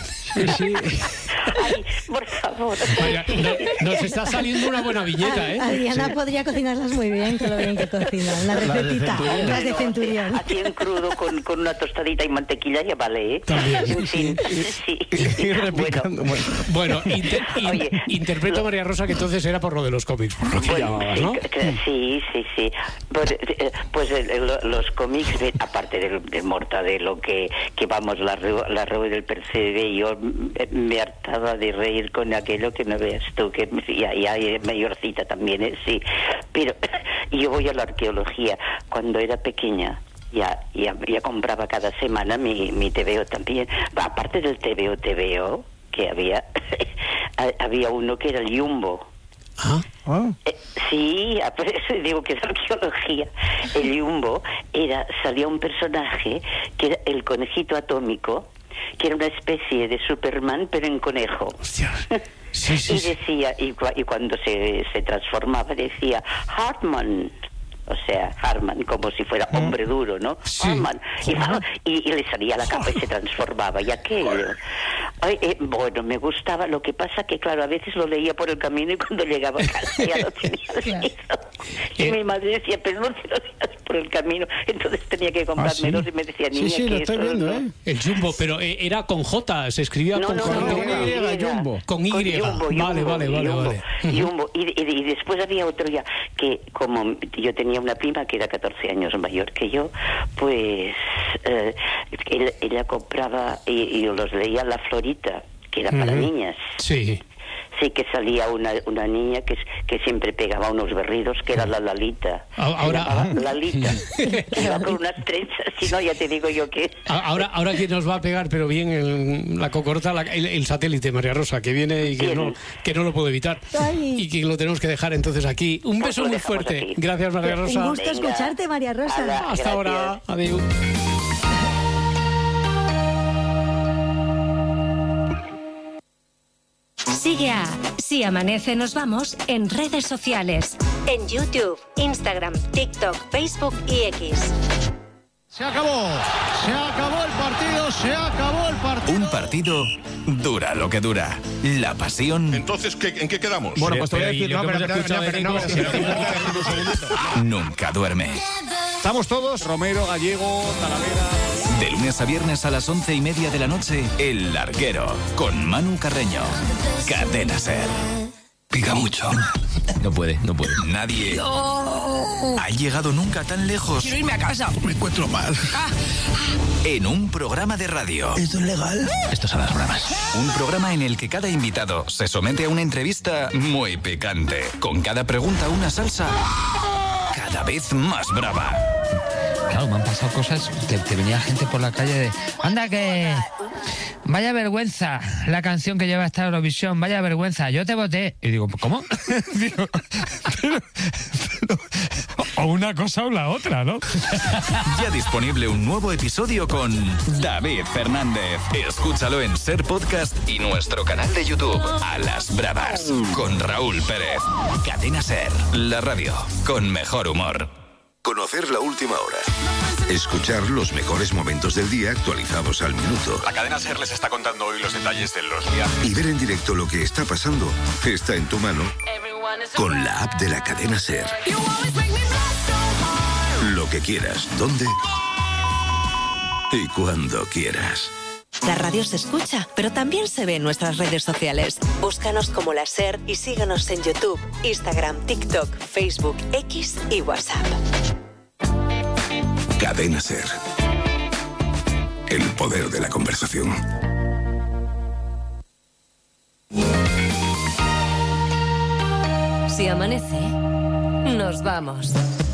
Ay, por favor. María, no- nos está saliendo una buena viñeta, ¿eh? Adriana podría cocinarlas muy bien, con lo bien que cocina. Una Las de recetita, Centurión. las de Centurión. Así en crudo con, con una tostadita y mantequilla ya vale, ¿eh? También. En fin, sí. Y Bueno, repicando, bueno. Bueno, inter- in- Oye, interpreto a María Rosa que entonces era por lo de los cómics, por lo que Bueno, llamabas, sí, ¿no? que- sí, sí, sí. Pues, eh, pues el- el- los cómics, de- aparte del, del Mortadelo, que, que vamos, la, Rue- la Rue del Percebe, yo me, me hartaba de reír con aquello que no veas tú, que ya, ya es mayorcita también, ¿eh? Sí. Pero yo voy a la arqueología. Cuando era pequeña, ya, ya, ya compraba cada semana mi, mi T V O también. Aparte del T V O, T V O, que había, había uno que era el Jumbo. Ah, Ah, Eh, sí, por eso digo que es arqueología. El Jumbo era, salía un personaje que era el conejito atómico, que era una especie de Superman pero en conejo. hostia. Sí, sí, Y sí. decía, y, cua- y cuando se, se transformaba decía Hartman. O sea, Hartman, como si fuera hombre duro, ¿no? Sí. Hartman. Y, Joder. y- y le salía la capa y se transformaba. Y aquello. Ay, eh, bueno, me gustaba. Lo que pasa que, claro, a veces lo leía por el camino y cuando llegaba a casa ya lo tenía leído. Y Eh. mi madre decía, pero no te lo leas por el camino. Entonces tenía que comprármelos y me decía, niña, Sí, sí, que lo estoy eso viendo, no- ¿eh? El Jumbo, pero eh, era con J, se escribía no, con no, J. no, con con Y, Y. Jumbo. Con Y. Jumbo, Vale, Jumbo, vale, vale, Jumbo, vale. Ujú. Jumbo. Y, y- y después había otro ya, que como yo tenía una prima que era catorce años mayor que yo, pues eh, ella, ella compraba y, y yo los leía La Florita, que era para Ujú. niñas. Sí. sí que salía una, una niña que, que siempre pegaba unos berridos, que era la Lalita. Ahora, Lalita, que iba con unas trenzas, si no, ya te digo yo que... Ahora, ahora quien nos va a pegar, pero bien, el, la cocorota, la, el, el satélite, María Rosa, que viene y que no, que no lo puede evitar. Ay. Y que lo tenemos que dejar entonces aquí. Un beso muy fuerte. Aquí. Gracias, María Rosa. Un gusto Venga. escucharte, María Rosa. Ala, Hasta gracias. Ahora. Adiós. Sigue a Si Amanece Nos Vamos en redes sociales. En YouTube, Instagram, TikTok, Facebook y X. Se acabó, se acabó el partido, se acabó el partido. Un partido dura lo que dura. La pasión. Entonces, ¿qué, ¿en qué quedamos? Bueno, pues te voy a decir, no, pero, pero, pero, no, pero, nunca duerme. Estamos todos, Romero, Gallego, Talavera. De lunes a viernes a las once y media de la noche, El Larguero, con Manu Carreño. Cadena Ser. Pica mucho. No puede, no puede. Nadie no. ha llegado nunca tan lejos. Quiero irme a casa. Me encuentro mal. En un programa de radio. ¿Esto es legal? Esto son las bromas. Un programa en el que cada invitado se somete a una entrevista muy picante. Con cada pregunta una salsa cada vez más brava. Claro, me han pasado cosas que te venía gente por la calle de... Anda que... Vaya vergüenza la canción que lleva esta Eurovisión, vaya vergüenza, yo te voté. Y digo, ¿cómo? digo, pero, pero, o una cosa o la otra, ¿no? Ya disponible un nuevo episodio con David Fernández. Escúchalo en Ser Podcast y nuestro canal de YouTube, A las Bravas, con Raúl Pérez. Cadena Ser, la radio con mejor humor. Conocer la última hora. Escuchar los mejores momentos del día actualizados al minuto. La cadena SER les está contando hoy los detalles de los viajes. Y ver en directo lo que está pasando está en tu mano con la app de la cadena SER. Lo que quieras, dónde y cuando quieras. La radio se escucha, pero también se ve en nuestras redes sociales. Búscanos como La SER y síguenos en YouTube, Instagram, TikTok, Facebook, X y WhatsApp. Cadena SER. El poder de la conversación. Si amanece, nos vamos.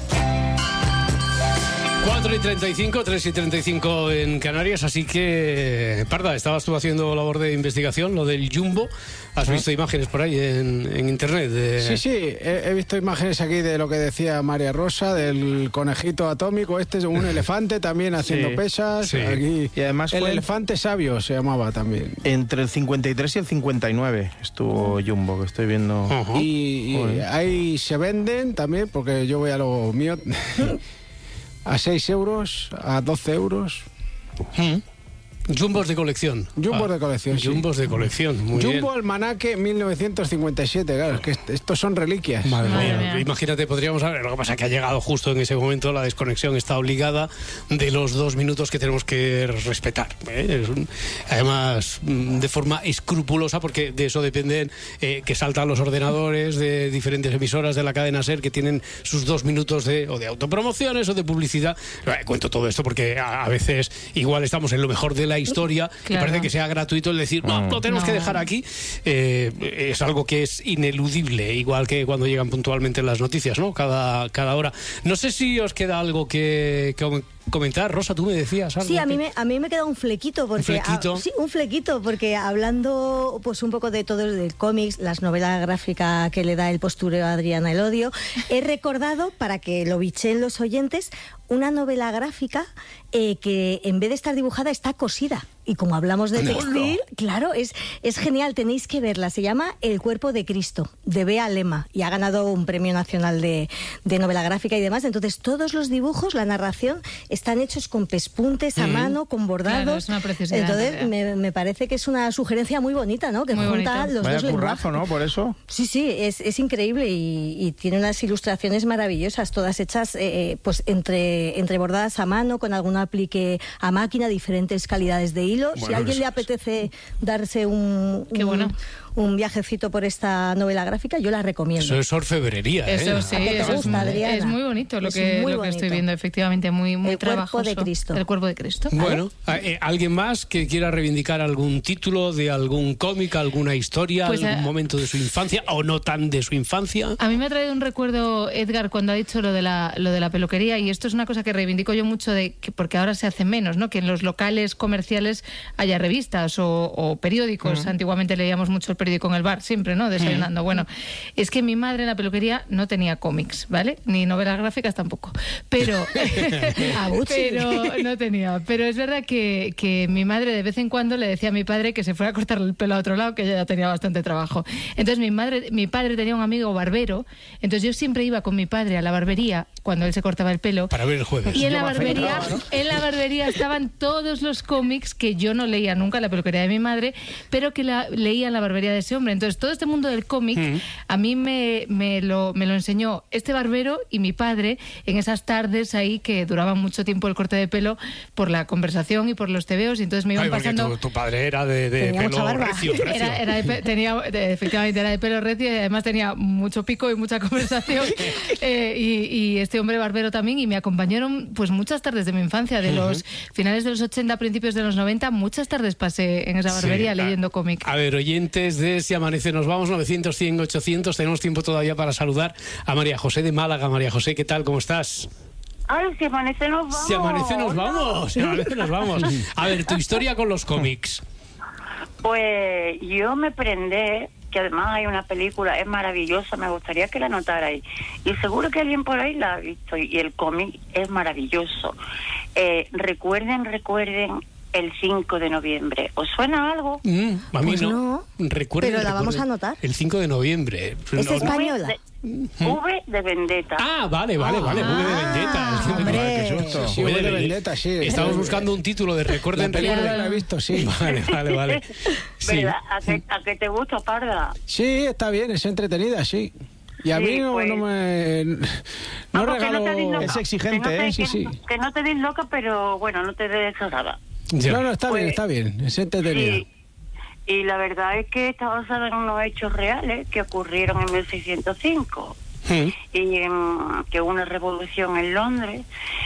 cuatro y treinta y cinco, tres y treinta y cinco en Canarias, así que, Parda, estabas tú haciendo labor de investigación, lo del Jumbo. ¿Has visto imágenes por ahí en, en internet? De... Sí, sí, he, he visto imágenes aquí de lo que decía María Rosa, del conejito atómico. Este es un elefante también haciendo sí, pesas. Sí. Aquí. Y además el fue elefante sabio se llamaba también. Entre el cincuenta y tres y el cincuenta y nueve estuvo Jumbo, que estoy viendo. Uh-huh. Y, y ahí se venden también, porque yo voy a lo mío... A seis euros, a doce euros. ¿Mm? Jumbos de colección. Jumbos ah, de colección, sí. Jumbos de colección, muy Jumbo bien. Almanaque mil novecientos cincuenta y siete, claro, es que estos son reliquias. Madre, Madre mía. mía. Imagínate, podríamos haber... Lo que pasa es que ha llegado justo en ese momento, la desconexión está obligada de los dos minutos que tenemos que respetar. ¿eh? Es un, además, de forma escrupulosa, porque de eso dependen eh, que saltan los ordenadores de diferentes emisoras de la cadena SER que tienen sus dos minutos de, o de autopromociones o de publicidad. Eh, cuento todo esto porque a, a veces igual estamos en lo mejor de la historia, claro. Y parece que sea gratuito el decir, no, lo tenemos no. que dejar aquí. Eh, es algo que es ineludible, igual que cuando llegan puntualmente las noticias, ¿no? Cada, cada hora. No sé si os queda algo que, que comentar. Rosa, tú me decías algo. Sí, a mí me, a mí me queda un flequito. Porque, ¿Un flequito? A, sí, un flequito, porque hablando pues un poco de todo el cómics, las novelas gráficas que le da el postureo a Adriana Elodio, he recordado, para que lo bichen los oyentes, una novela gráfica eh, que en vez de estar dibujada está cosida. Y como hablamos de textil, claro, es, es genial, tenéis que verla. Se llama El cuerpo de Cristo, de Bea Lema, y ha ganado un premio nacional de, de novela gráfica y demás. Entonces, todos los dibujos, la narración, están hechos con pespuntes a mm. mano, con bordados. Claro, es una preciosidad. Entonces, me, me parece que es una sugerencia muy bonita, ¿no? Que muy junta bonito. los Vaya dos currazo, lenguajes. ¿no? Por eso. Sí, sí, es, es increíble y, y tiene unas ilustraciones maravillosas, todas hechas eh, pues entre, entre bordadas a mano, con algún aplique a máquina, diferentes calidades de hilo. Bueno, si a alguien le apetece darse un, Qué un, bueno. un viajecito por esta novela gráfica, yo la recomiendo. Eso es orfebrería, ¿eh? Eso sí, eso gusta, es, Adriana? Es muy bonito lo, Es que, muy lo que bonito. estoy viendo, efectivamente, muy, muy El cuerpo trabajoso. de Cristo. El cuerpo de Cristo. Bueno, eh, ¿alguien más que quiera reivindicar algún título de algún cómic, alguna historia, Pues, algún eh, momento de su infancia o no tan de su infancia? A mí me ha traído un recuerdo, Edgar, cuando ha dicho lo de la, lo de la peluquería, y esto es una cosa que reivindico yo mucho, de que, porque ahora se hace menos, ¿no? Que en los locales comerciales haya revistas o, o periódicos. Mm. Antiguamente leíamos mucho el periódico en el bar, siempre, ¿no? Desayunando. Mm. Bueno, es que mi madre en la peluquería no tenía cómics, ¿vale? Ni novelas gráficas tampoco. Pero, pero no tenía. Pero es verdad que, que mi madre de vez en cuando le decía a mi padre que se fuera a cortarle el pelo a otro lado, que ella ya tenía bastante trabajo. Entonces mi madre, mi padre tenía un amigo barbero, entonces yo siempre iba con mi padre a la barbería cuando él se cortaba el pelo. Para ver el jueves. Y en la barbería, en la barbería estaban todos los cómics que yo no leía nunca en la peluquería de mi madre, pero que la, leía en la barbería de ese hombre. Entonces todo este mundo del cómic Mm. a mí me, me, lo, me lo enseñó este barbero y mi padre en esas tardes ahí que duraban mucho tiempo el corte de pelo por la conversación y por los tebeos, y entonces me iban Ay, porque pasando... tu, tu padre era de, de Tenía mucha pelo barba. recio, recio. Era, era de pe- tenía, de- efectivamente era de pelo recio y además tenía mucho pico y mucha conversación. Eh, y, y este hombre barbero también, y me acompañaron pues muchas tardes de mi infancia, de los Ujú. finales de los ochenta, principios de los noventa, muchas tardes pasé en esa barbería Sí, leyendo cómic. A ver, oyentes de Si Amanece Nos Vamos, novecientos, cien, ochocientos, tenemos tiempo todavía para saludar a María José de Málaga. María José, ¿qué tal? ¿Cómo estás? Ay, si amanece nos vamos. Si amanece nos vamos, si amanece nos vamos. A ver, tu historia con los cómics. Pues yo me prendé, que además hay una película, es maravillosa, me gustaría que la notarais. Y seguro que alguien por ahí la ha visto, y el cómic es maravilloso. Eh, recuerden, recuerden el cinco de noviembre. ¿Os suena algo? Mm, a mí Pues no. no, Recuerden, pero la vamos recuerden. a anotar. El cinco de noviembre. Es No, no. española. V de Vendetta. Ah, vale, vale, vale. V de Vendetta. El cinco de hombre. Qué susto. Sí, V V de Vendetta. Vendetta, sí. Estamos buscando un título de Recuerden, La película recuerden. la he visto, sí. Vale, vale, vale. Sí. ¿Verdad? ¿A qué, a qué te gusta, Parda? Sí, está bien, es entretenida, sí. Y a Sí, mí no, pues- no me... No Ah, porque regalo... no te des loca. Es exigente, que no te, ¿eh? Sí, que- sí. que no te des loca, pero bueno, no te des nada. Ya. No, no, está Pues- bien, está bien, es entretenida. Sí. Y la verdad es que está basada en unos hechos reales que ocurrieron en mil seiscientos cinco. Mm. Y em, que hubo una revolución en Londres.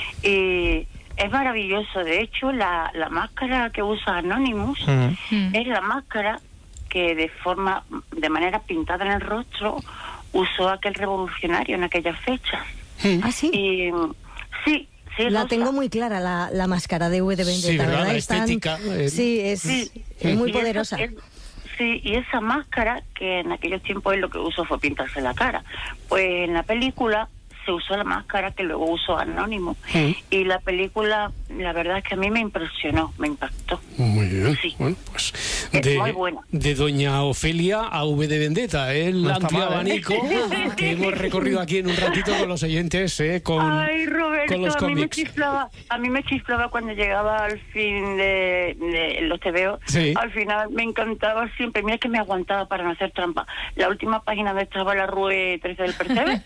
Y es maravilloso. De hecho, la, la máscara que usa Anonymous Mm. es la máscara que de forma, de manera pintada en el rostro, usó aquel revolucionario en aquellas fechas. ¿Ah, sí? Y em, sí, sí, La rosa. tengo muy clara, la, la máscara de V de Vendetta, Sí, ¿verdad? La Es tan- estética, eh. Sí, es, Sí. es muy Y esa- poderosa. es- sí, y esa máscara, que en aquellos tiempos él lo que usó fue pintarse la cara, pues en la película se usó la máscara que luego usó Anónimo. Mm. Y la película, la verdad es que a mí me impresionó, me impactó. Muy bien. Sí. Bueno, pues Es de, muy buena. de Doña Ofelia a V de Vendetta, el No está amplio mal, ¿eh? abanico que hemos recorrido aquí en un ratito con los oyentes, eh, con, Ay, Roberto, con los a mí me cómics. chiflaba, a mí me chiflaba cuando llegaba al fin de, de los tebeos. Sí. Al final me encantaba siempre, mira que me aguantaba para no hacer trampa. La última página donde estaba la Rue trece del Percebe.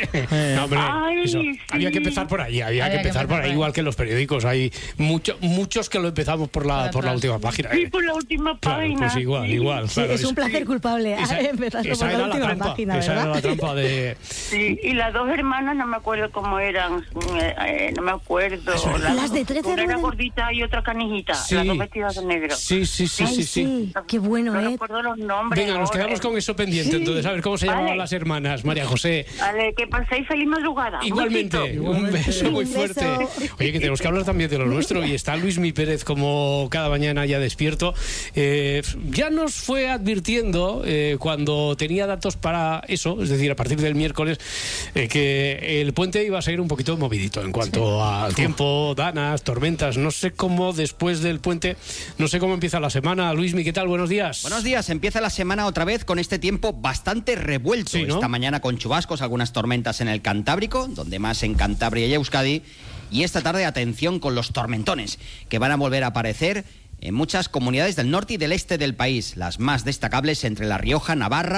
No, hombre, Ay, eso, sí. había que empezar por ahí, había, que empezar por ahí, igual que en los periódicos. Hay mucho, muchos que lo empezamos por la, por la última página. Sí, eh. por la última Claro, página. pues igual, sí. igual. Sí, claro, es un placer culpable esa- empezando esa por era la la última trampa, página, esa ¿verdad? era la trampa de... Sí, y las dos hermanas, no me acuerdo cómo eran, eh, eh, no me acuerdo. Las de trece Una era ruedas. gordita y otra canijita, Sí. las dos vestidas de negro. Sí, sí, sí, Ay, sí, sí. qué bueno, No ¿eh? recuerdo los nombres. Venga, nos ahora. quedamos con eso pendiente, Sí. entonces, a ver cómo se Vale. llamaban las hermanas, María José. Vale, que paséis feliz madrugada. Un Igualmente, besito. un beso muy Un beso. fuerte. Oye, que tenemos que hablar también de lo nuestro, y está Luis Mi Pérez como cada mañana ya despierto. Eh, ya nos fue advirtiendo eh, cuando tenía datos para eso, es decir, a partir del miércoles, eh, que el puente iba a ser un poquito movidito en cuanto al tiempo, danas, tormentas. No sé cómo después del puente, no sé cómo empieza la semana. Luismi, ¿qué tal? Buenos días. Buenos días, empieza la semana otra vez con este tiempo bastante revuelto. Sí, ¿no? Esta mañana con chubascos, algunas tormentas en el Cantábrico, donde más en Cantabria y Euskadi. Y esta tarde, atención con los tormentones, que van a volver a aparecer en muchas comunidades del norte y del este del país. Las más destacables entre La Rioja, Navarra,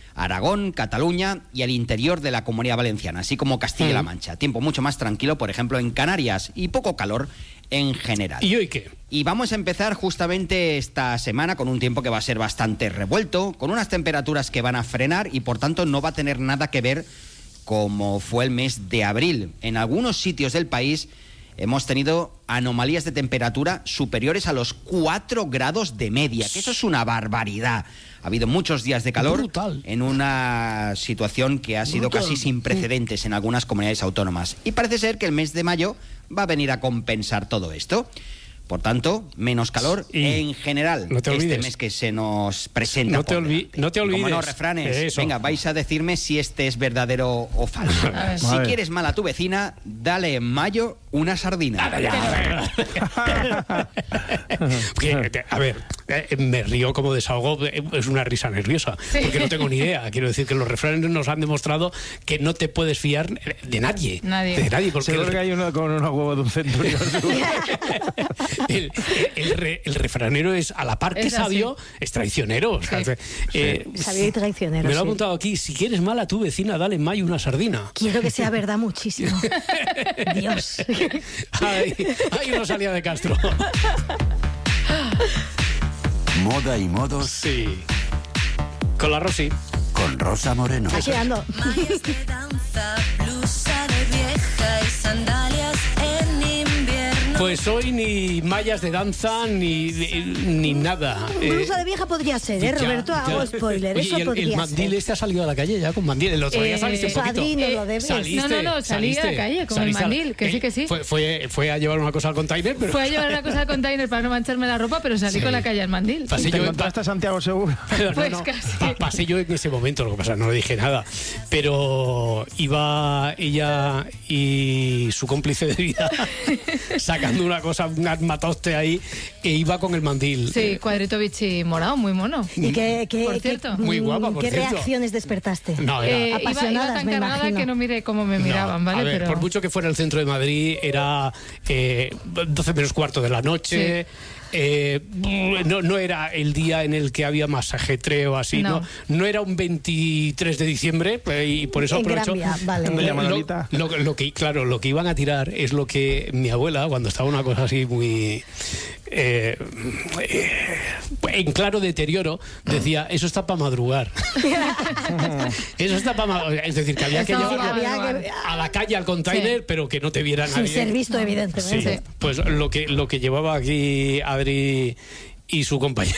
Aragón, Cataluña y el interior de la Comunidad Valenciana, así como Castilla-La Mancha. Tiempo mucho más tranquilo, por ejemplo, en Canarias, y poco calor en general. ¿Y hoy qué? Y vamos a empezar justamente esta semana con un tiempo que va a ser bastante revuelto, con unas temperaturas que van a frenar y por tanto no va a tener nada que ver como fue el mes de abril. En algunos sitios del país hemos tenido anomalías de temperatura superiores a los cuatro grados de media, que eso es una barbaridad. Ha habido muchos días de calor Brutal. en una situación que ha sido Brutal. casi sin precedentes en algunas comunidades autónomas. Y parece ser que el mes de mayo va a venir a compensar todo esto. Por tanto, menos calor y en general no te este mes que se nos presenta. No te, olvi no te olvides. Como no, refranes. Eso. Venga, vais a decirme si este es verdadero o falso. Si Madre. quieres mal a tu vecina, dale en mayo una sardina. A ver, a ver, me río como desahogo, es una risa nerviosa, sí. porque no tengo ni idea. Quiero decir que los refranes nos han demostrado que no te puedes fiar de nadie. Nadie. De nadie porque Seguro el... que hay uno con unos huevos de un centurión. El, el, re, el refranero es a la par que es sabio, es traicionero. O sea, sí. eh, sabio y traicionero. Me lo sí. ha apuntado aquí. Si quieres mal a tu vecina, dale en mayo una sardina. Quiero que sea verdad muchísimo. Dios. Ay, ay, Rosalía de Castro. Moda y modos. Sí. Con la Rosy. Con Rosa Moreno. Aquí ando. Mallas de danza, blusa de vieja y sandalias en invierno. Pues hoy ni mallas de danza ni, ni, ni nada. Blusa eh, de vieja podría ser, ¿eh, Roberto? Ya, hago ya. spoiler. Oye, eso el, podría el mandil ser. este ha salido a la calle ya con mandil. El otro día eh, saliste un poquito. Padrino, lo debes. Saliste, no, no, no, salí saliste, a la calle con el mandil, que eh, sí, que sí. Fue, fue, fue a llevar una cosa al container, pero... Fue a llevar una cosa al container para no mancharme la ropa, pero salí sí. con la calle al mandil. Pasé ¿Te yo encontraste a Santiago Seguro? Pero pues no, no, casi. pa, pasé yo en ese momento, lo que pasa, no le dije nada. Pero iba ella y su cómplice de vida sacando una cosa, un armatoste ahí, e iba con el mandil. Sí, cuadrito bichi morado, muy mono. ¿Y qué, qué, por qué, cierto? Muy guapa, por ¿Qué cierto. reacciones despertaste? No, era... eh, apasionadas, iba, iba tan me cargada imagino. que no miré cómo me miraban, no, ¿vale? A ver, Pero... por mucho que fuera el centro de Madrid, era eh, doce menos cuarto de la noche... Sí. Eh, no, no era el día en el que había más ajetreo así, no, no, no era un veintitrés de diciembre eh, y por eso en aprovecho Gran Vía, vale. lo, lo, lo que claro, lo que iban a tirar es lo que mi abuela cuando estaba una cosa así muy eh, eh, en claro deterioro decía, eso está para madrugar. Eso está para madrugar, es decir, que había que llevarlo a la calle al container, sí. pero que no te viera nadie. Sin ser visto, evidentemente. Sí, pues lo que lo que llevaba aquí Adri y su compañero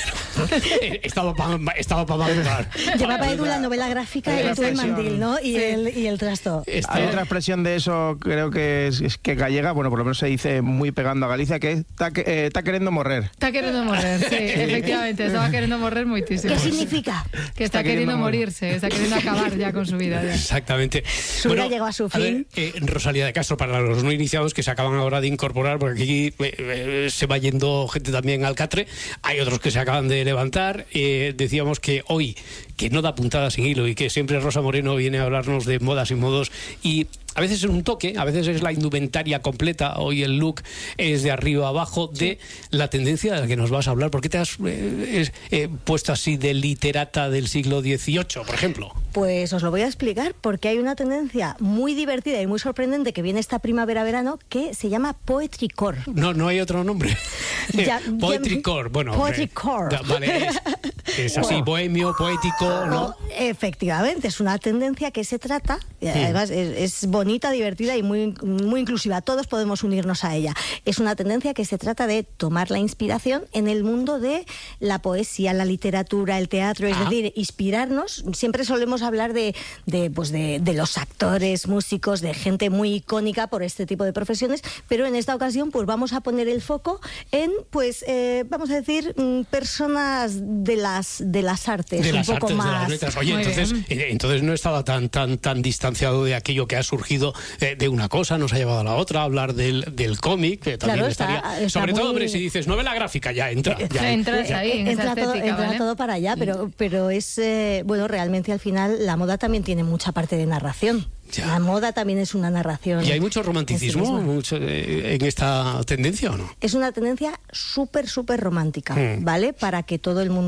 estaba para estaba pa madrugar. Llevaba Edu la novela gráfica y tú el mandil, ¿no? Y, sí. el, y el trasto. Esta... Hay otra expresión de eso, creo que es, es que gallega, bueno, por lo menos se dice muy pegando a Galicia, que es está eh, queriendo morrer. Está queriendo morrer, sí, efectivamente. Estaba queriendo morrer muchísimo. ¿Qué significa? Que está, está queriendo, queriendo morirse, está queriendo acabar ya con su vida. Ya. Exactamente. Su vida bueno, llegó a su fin. A ver, eh, Rosalía de Castro, para los no iniciados que se acaban ahora de incorporar, porque aquí eh, eh, se va yendo gente también al catre. Hay otros que se acaban de levantar. Eh, decíamos que hoy, que no da puntada sin hilo y que siempre Rosa Moreno viene a hablarnos de modas y modos y a veces es un toque, a veces es la indumentaria completa. Hoy el look es de arriba a abajo de la tendencia de la que nos vas a hablar. ¿Por qué te has eh, eh, puesto así de literata del siglo dieciocho, por ejemplo? Pues os lo voy a explicar porque hay una tendencia muy divertida y muy sorprendente que viene esta primavera-verano que se llama Poetry Core. No, no hay otro nombre. Ya, Poetry ya, Core, bueno. Poetry Core. Vale, es, es así, bueno, bohemio, poético, ¿no? Efectivamente, es una tendencia que se trata, y además mm. es, es bonita, divertida y muy, muy inclusiva. Todos podemos unirnos a ella. Es una tendencia que se trata de tomar la inspiración en el mundo de la poesía, la literatura, el teatro, es ah. decir, inspirarnos. Siempre solemos hablar de, de, pues de, de los actores, músicos, de gente muy icónica por este tipo de profesiones, pero en esta ocasión pues vamos a poner el foco en, pues, eh, vamos a decir, personas de las, de las artes, de un las poco artes, más... de las letras. Oye, entonces, eh, entonces no estaba tan, tan, tan distanciado de aquello que ha surgido eh, de una cosa, nos ha llevado a la otra, a hablar del, del cómic, que también claro, estaría... Está, está sobre muy... todo, hombre, si dices novela gráfica, ya entra. Ya, ya entras ya, ahí, en entra, esa todo, estética, entra ¿vale? todo para allá, pero, pero es, eh, bueno, realmente al final la moda también tiene mucha parte de narración. Ya. La moda también es una narración. ¿Y hay mucho romanticismo en, sí mucho, eh, en esta tendencia o no? Es una tendencia súper, súper romántica, mm. ¿vale? Para que todo el mundo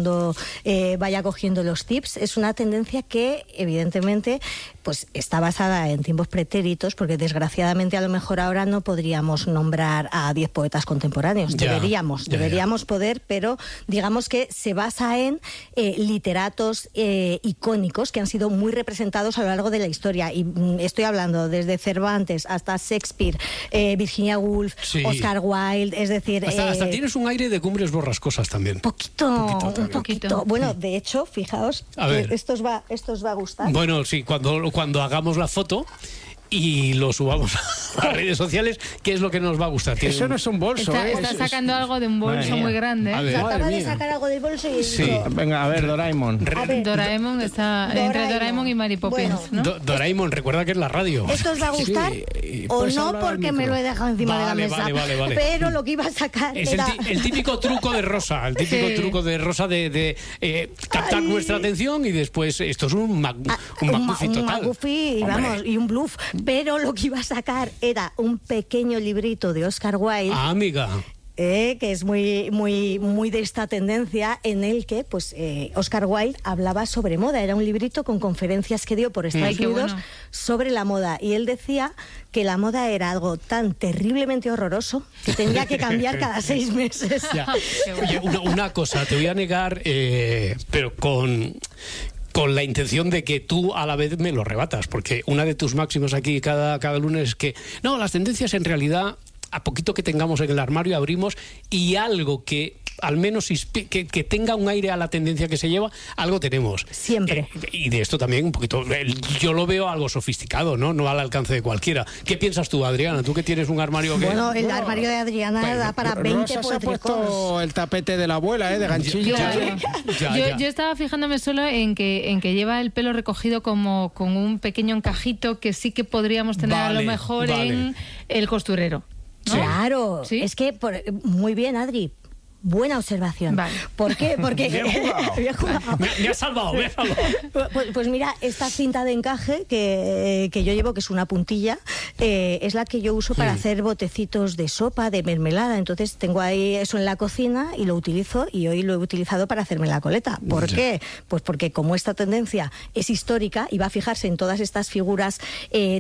eh, vaya cogiendo los tips. Es una tendencia que, evidentemente, pues está basada en tiempos pretéritos, porque desgraciadamente a lo mejor ahora no podríamos nombrar a diez poetas contemporáneos. Ya, deberíamos, ya, deberíamos ya. poder, pero digamos que se basa en eh, literatos eh, icónicos que han sido muy representados a lo largo de la historia. Y mm, estoy hablando desde Cervantes hasta Shakespeare, eh, Virginia Woolf, Sí. Oscar Wilde, es decir... Hasta, eh, hasta tienes un aire de Cumbres Borrascosas también. Poquito, un poquito. Un también. poquito. Bueno, de hecho, fijaos, A que ver. esto os va, esto os va a gustar. Bueno, sí, cuando, cuando hagamos la foto y lo subamos a las redes sociales, ¿qué es lo que nos va a gustar? Tiene Eso un- no es un bolso, Está, ¿eh? está Es- sacando algo de un bolso Madre muy mía. grande. ¿eh? A ver. Acaba Madre de mía. sacar algo del bolso y Sí. digo, Venga, a ver, Doraemon. a ver, Doraemon está entre Doraemon. Doraemon y Mary Poppins, Bueno. ¿no? Do- Doraemon, recuerda que es la radio. ¿esto os va a gustar? Sí, o puedes no, hablar al porque me micro. lo he dejado encima Vale, de la mesa. vale, vale, vale. Pero lo que iba a sacar Es el, era... ti- el típico truco de Rosa, el típico Sí. truco de Rosa de, de, eh, captar Ay. nuestra atención y después esto es un, mag, Ah, un ma- McGuffin un total. McGuffin, Hombre. vamos, y un bluff. Pero lo que iba a sacar era un pequeño librito de Oscar Wilde. Ah, amiga. Eh, que es muy, muy, muy de esta tendencia, en el que pues eh, Oscar Wilde hablaba sobre moda. Era un librito con conferencias que dio por Estados Mm. Qué Unidos bueno. sobre la moda. Y él decía que la moda era algo tan terriblemente horroroso que tenía que cambiar cada seis meses. Ya. Oye, una, una cosa, te voy a negar, eh, pero con... con la intención de que tú a la vez me lo rebatas, porque una de tus máximas aquí cada, cada lunes es que, no, las tendencias en realidad, a poquito que tengamos en el armario, abrimos y algo que al menos inspi- que, que tenga un aire a la tendencia que se lleva, algo tenemos. Siempre. Eh, y de esto también un poquito, el- yo lo veo algo sofisticado, ¿no? No al alcance de cualquiera. ¿Qué piensas tú, Adriana? Tú que tienes un armario que... Bueno, el armario de Adriana Bueno, da para veinte Rosa se ha poétricos. puesto el tapete de la abuela, ¿eh? De ganchillo. Claro. Ya, yo, ya. yo estaba fijándome solo en que en que lleva el pelo recogido como con un pequeño encajito que sí que podríamos tener a Vale, lo mejor vale. en el costurero. ¿no? Claro, ¿Sí? es que por- muy bien, Adri. Buena observación. Vale. ¿Por qué? Porque Bien jugado. Bien jugado. Me, me ha salvado, me ha salvado. Pues, pues mira, esta cinta de encaje que, que yo llevo, que es una puntilla, eh, es la que yo uso para Mm. hacer botecitos de sopa, de mermelada. Entonces tengo ahí eso en la cocina y lo utilizo, y hoy lo he utilizado para hacerme la coleta. ¿Por Ya. qué? Pues porque como esta tendencia es histórica y va a fijarse en todas estas figuras eh,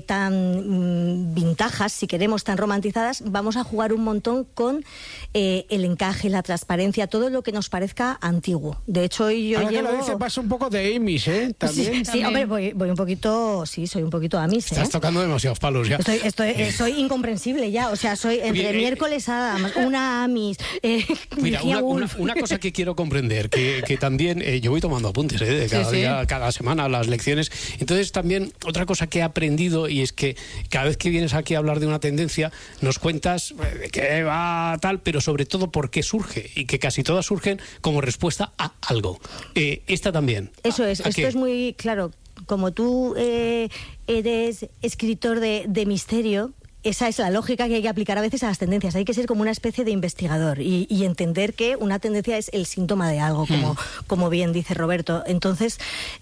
tan mm, vintajas, si queremos, tan romantizadas, vamos a jugar un montón con eh, el encaje, la transparencia, todo lo que nos parezca antiguo. De hecho, hoy yo Ahora que llevo... lo dice, pasa un poco de Amish, ¿eh? Sí, También. sí, También. hombre, voy, voy un poquito, sí, soy un poquito amis, ¿eh? Estás tocando demasiados palos ya. Estoy, estoy, eh, soy incomprensible ya, o sea, soy entre Oye, eh, miércoles a una amis, eh, Mira, Virginia una, una- Woolf. una cosa que quiero comprender, que, que también eh, yo voy tomando apuntes eh, de cada Sí, sí. día, cada semana, las lecciones. Entonces también otra cosa que he aprendido, y es que cada vez que vienes aquí a hablar de una tendencia, nos cuentas eh, de qué va tal, pero sobre todo por qué surge, y que casi todas surgen como respuesta a algo. Eh, esta también. Eso es, ¿A esto qué? es muy claro. Como tú eh, eres escritor de, de misterio, esa es la lógica que hay que aplicar a veces a las tendencias. Hay que ser como una especie de investigador y, y entender que una tendencia es el síntoma de algo, como, como bien dice Roberto. Entonces,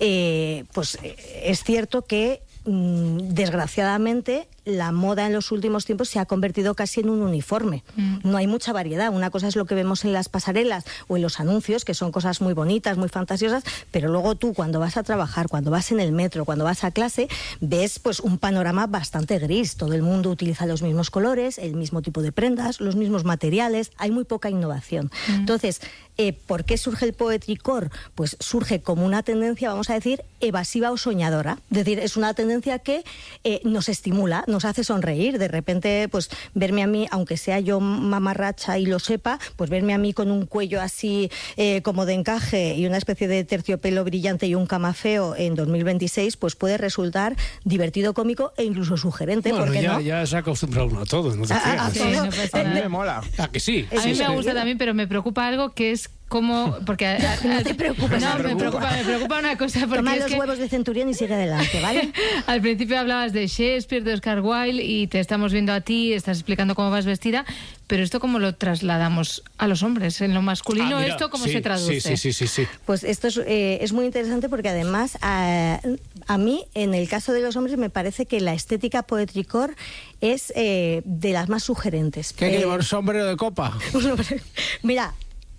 eh, pues eh, es cierto que mm, desgraciadamente la moda en los últimos tiempos se ha convertido casi en un uniforme. Mm. No hay mucha variedad. Una cosa es lo que vemos en las pasarelas o en los anuncios, que son cosas muy bonitas, muy fantasiosas, pero luego tú cuando vas a trabajar, cuando vas en el metro, cuando vas a clase, ves pues un panorama bastante gris. Todo el mundo utiliza los mismos colores, el mismo tipo de prendas, los mismos materiales, hay muy poca innovación. Mm. Entonces, eh, ¿por qué surge el poetricor? Pues surge como una tendencia, vamos a decir, evasiva o soñadora. Es decir, es una tendencia que eh, nos estimula, nos hace sonreír. De repente, pues verme a mí, aunque sea yo mamarracha y lo sepa, pues verme a mí con un cuello así eh, como de encaje y una especie de terciopelo brillante y un camafeo en dos mil veintiséis, pues puede resultar divertido, cómico e incluso sugerente. Bueno, ¿por qué ya, no? ya se ha acostumbrado uno a todo, no te A- a- creas. a Sí, todo. no pasa Eh, nada. Me mola. ¿A que sí? A mí Sí, me sí. gusta también, pero me preocupa algo que es como... Porque a- a- No te preocupes, No, me me preocupa. preocupa, me preocupa una cosa. Porque Toma es los que huevos de centurión y sigue adelante, ¿vale? al principio hablabas de Shakespeare, de Oscar Wilde, y te estamos viendo a ti, estás explicando cómo vas vestida, pero esto cómo lo trasladamos a los hombres, en lo masculino, Ah, mira, ¿esto cómo sí, se traduce? Sí, sí, sí, sí, sí. Pues esto es, eh, es muy interesante porque además a, a mí, en el caso de los hombres, me parece que la estética poetricor es eh, de las más sugerentes. ¿Qué hay que Eh, llevar un sombrero de copa? Mira,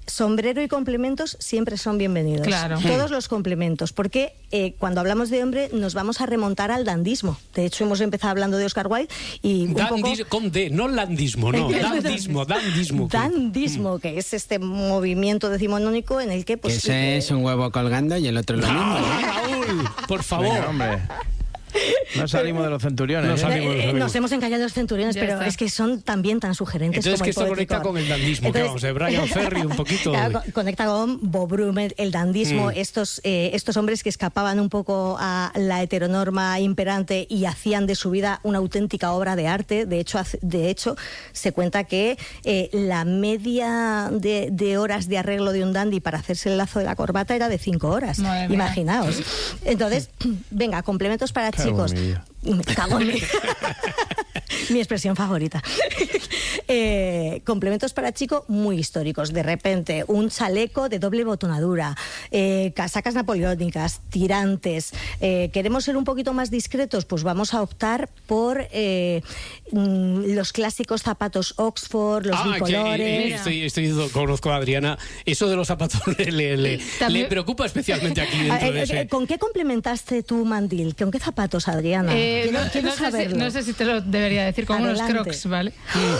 sombrero y complementos siempre son bienvenidos. Claro. Todos los complementos, porque eh, cuando hablamos de hombre nos vamos a remontar al dandismo. De hecho, hemos empezado hablando de Oscar Wilde y un Dandis, poco... con D, no landismo, no, dandismo, dandismo. Dandismo, que es este movimiento decimonónico en el que... Pues, Ese eh, es un huevo colgando y el otro lo mismo. Raúl, por favor. Venga, hombre. No salimos de los centuriones. No ¿eh? salimos, eh, nos hemos encallado los centuriones, Ya pero está. es que son también tan sugerentes Entonces, como que el esto poético. conecta con el dandismo, Entonces, que vamos, de Brian Ferry un poquito. Claro, co- conecta con Bob Brummel, el dandismo, Mm. estos, eh, estos hombres que escapaban un poco a la heteronorma imperante y hacían de su vida una auténtica obra de arte. De hecho, hace- de hecho se cuenta que eh, la media de, de horas de arreglo de un dandy para hacerse el lazo de la corbata era de cinco horas. Madre mía. Imaginaos. Entonces, venga, complementos para Cago en chicos. mi vida. Me cago en mi... mi expresión favorita. Eh, complementos para chico muy históricos. De repente, un chaleco de doble botonadura, eh, casacas napoleónicas, tirantes. Eh, ¿Queremos ser un poquito más discretos? Pues vamos a optar por eh, mm, los clásicos zapatos Oxford, los Ah, que, bicolores. eh, estoy, estoy, conozco a Adriana. Eso de los zapatos le, le, le- También- le preocupa especialmente aquí dentro Eh, de eh, ese. ¿Con qué complementaste tu mandil? ¿Con qué zapatos, Adriana? Eh, Quiero- no, quiero no sé si, saberlo. no sé si te lo debería decir, con unos Adelante. crocs, ¿vale?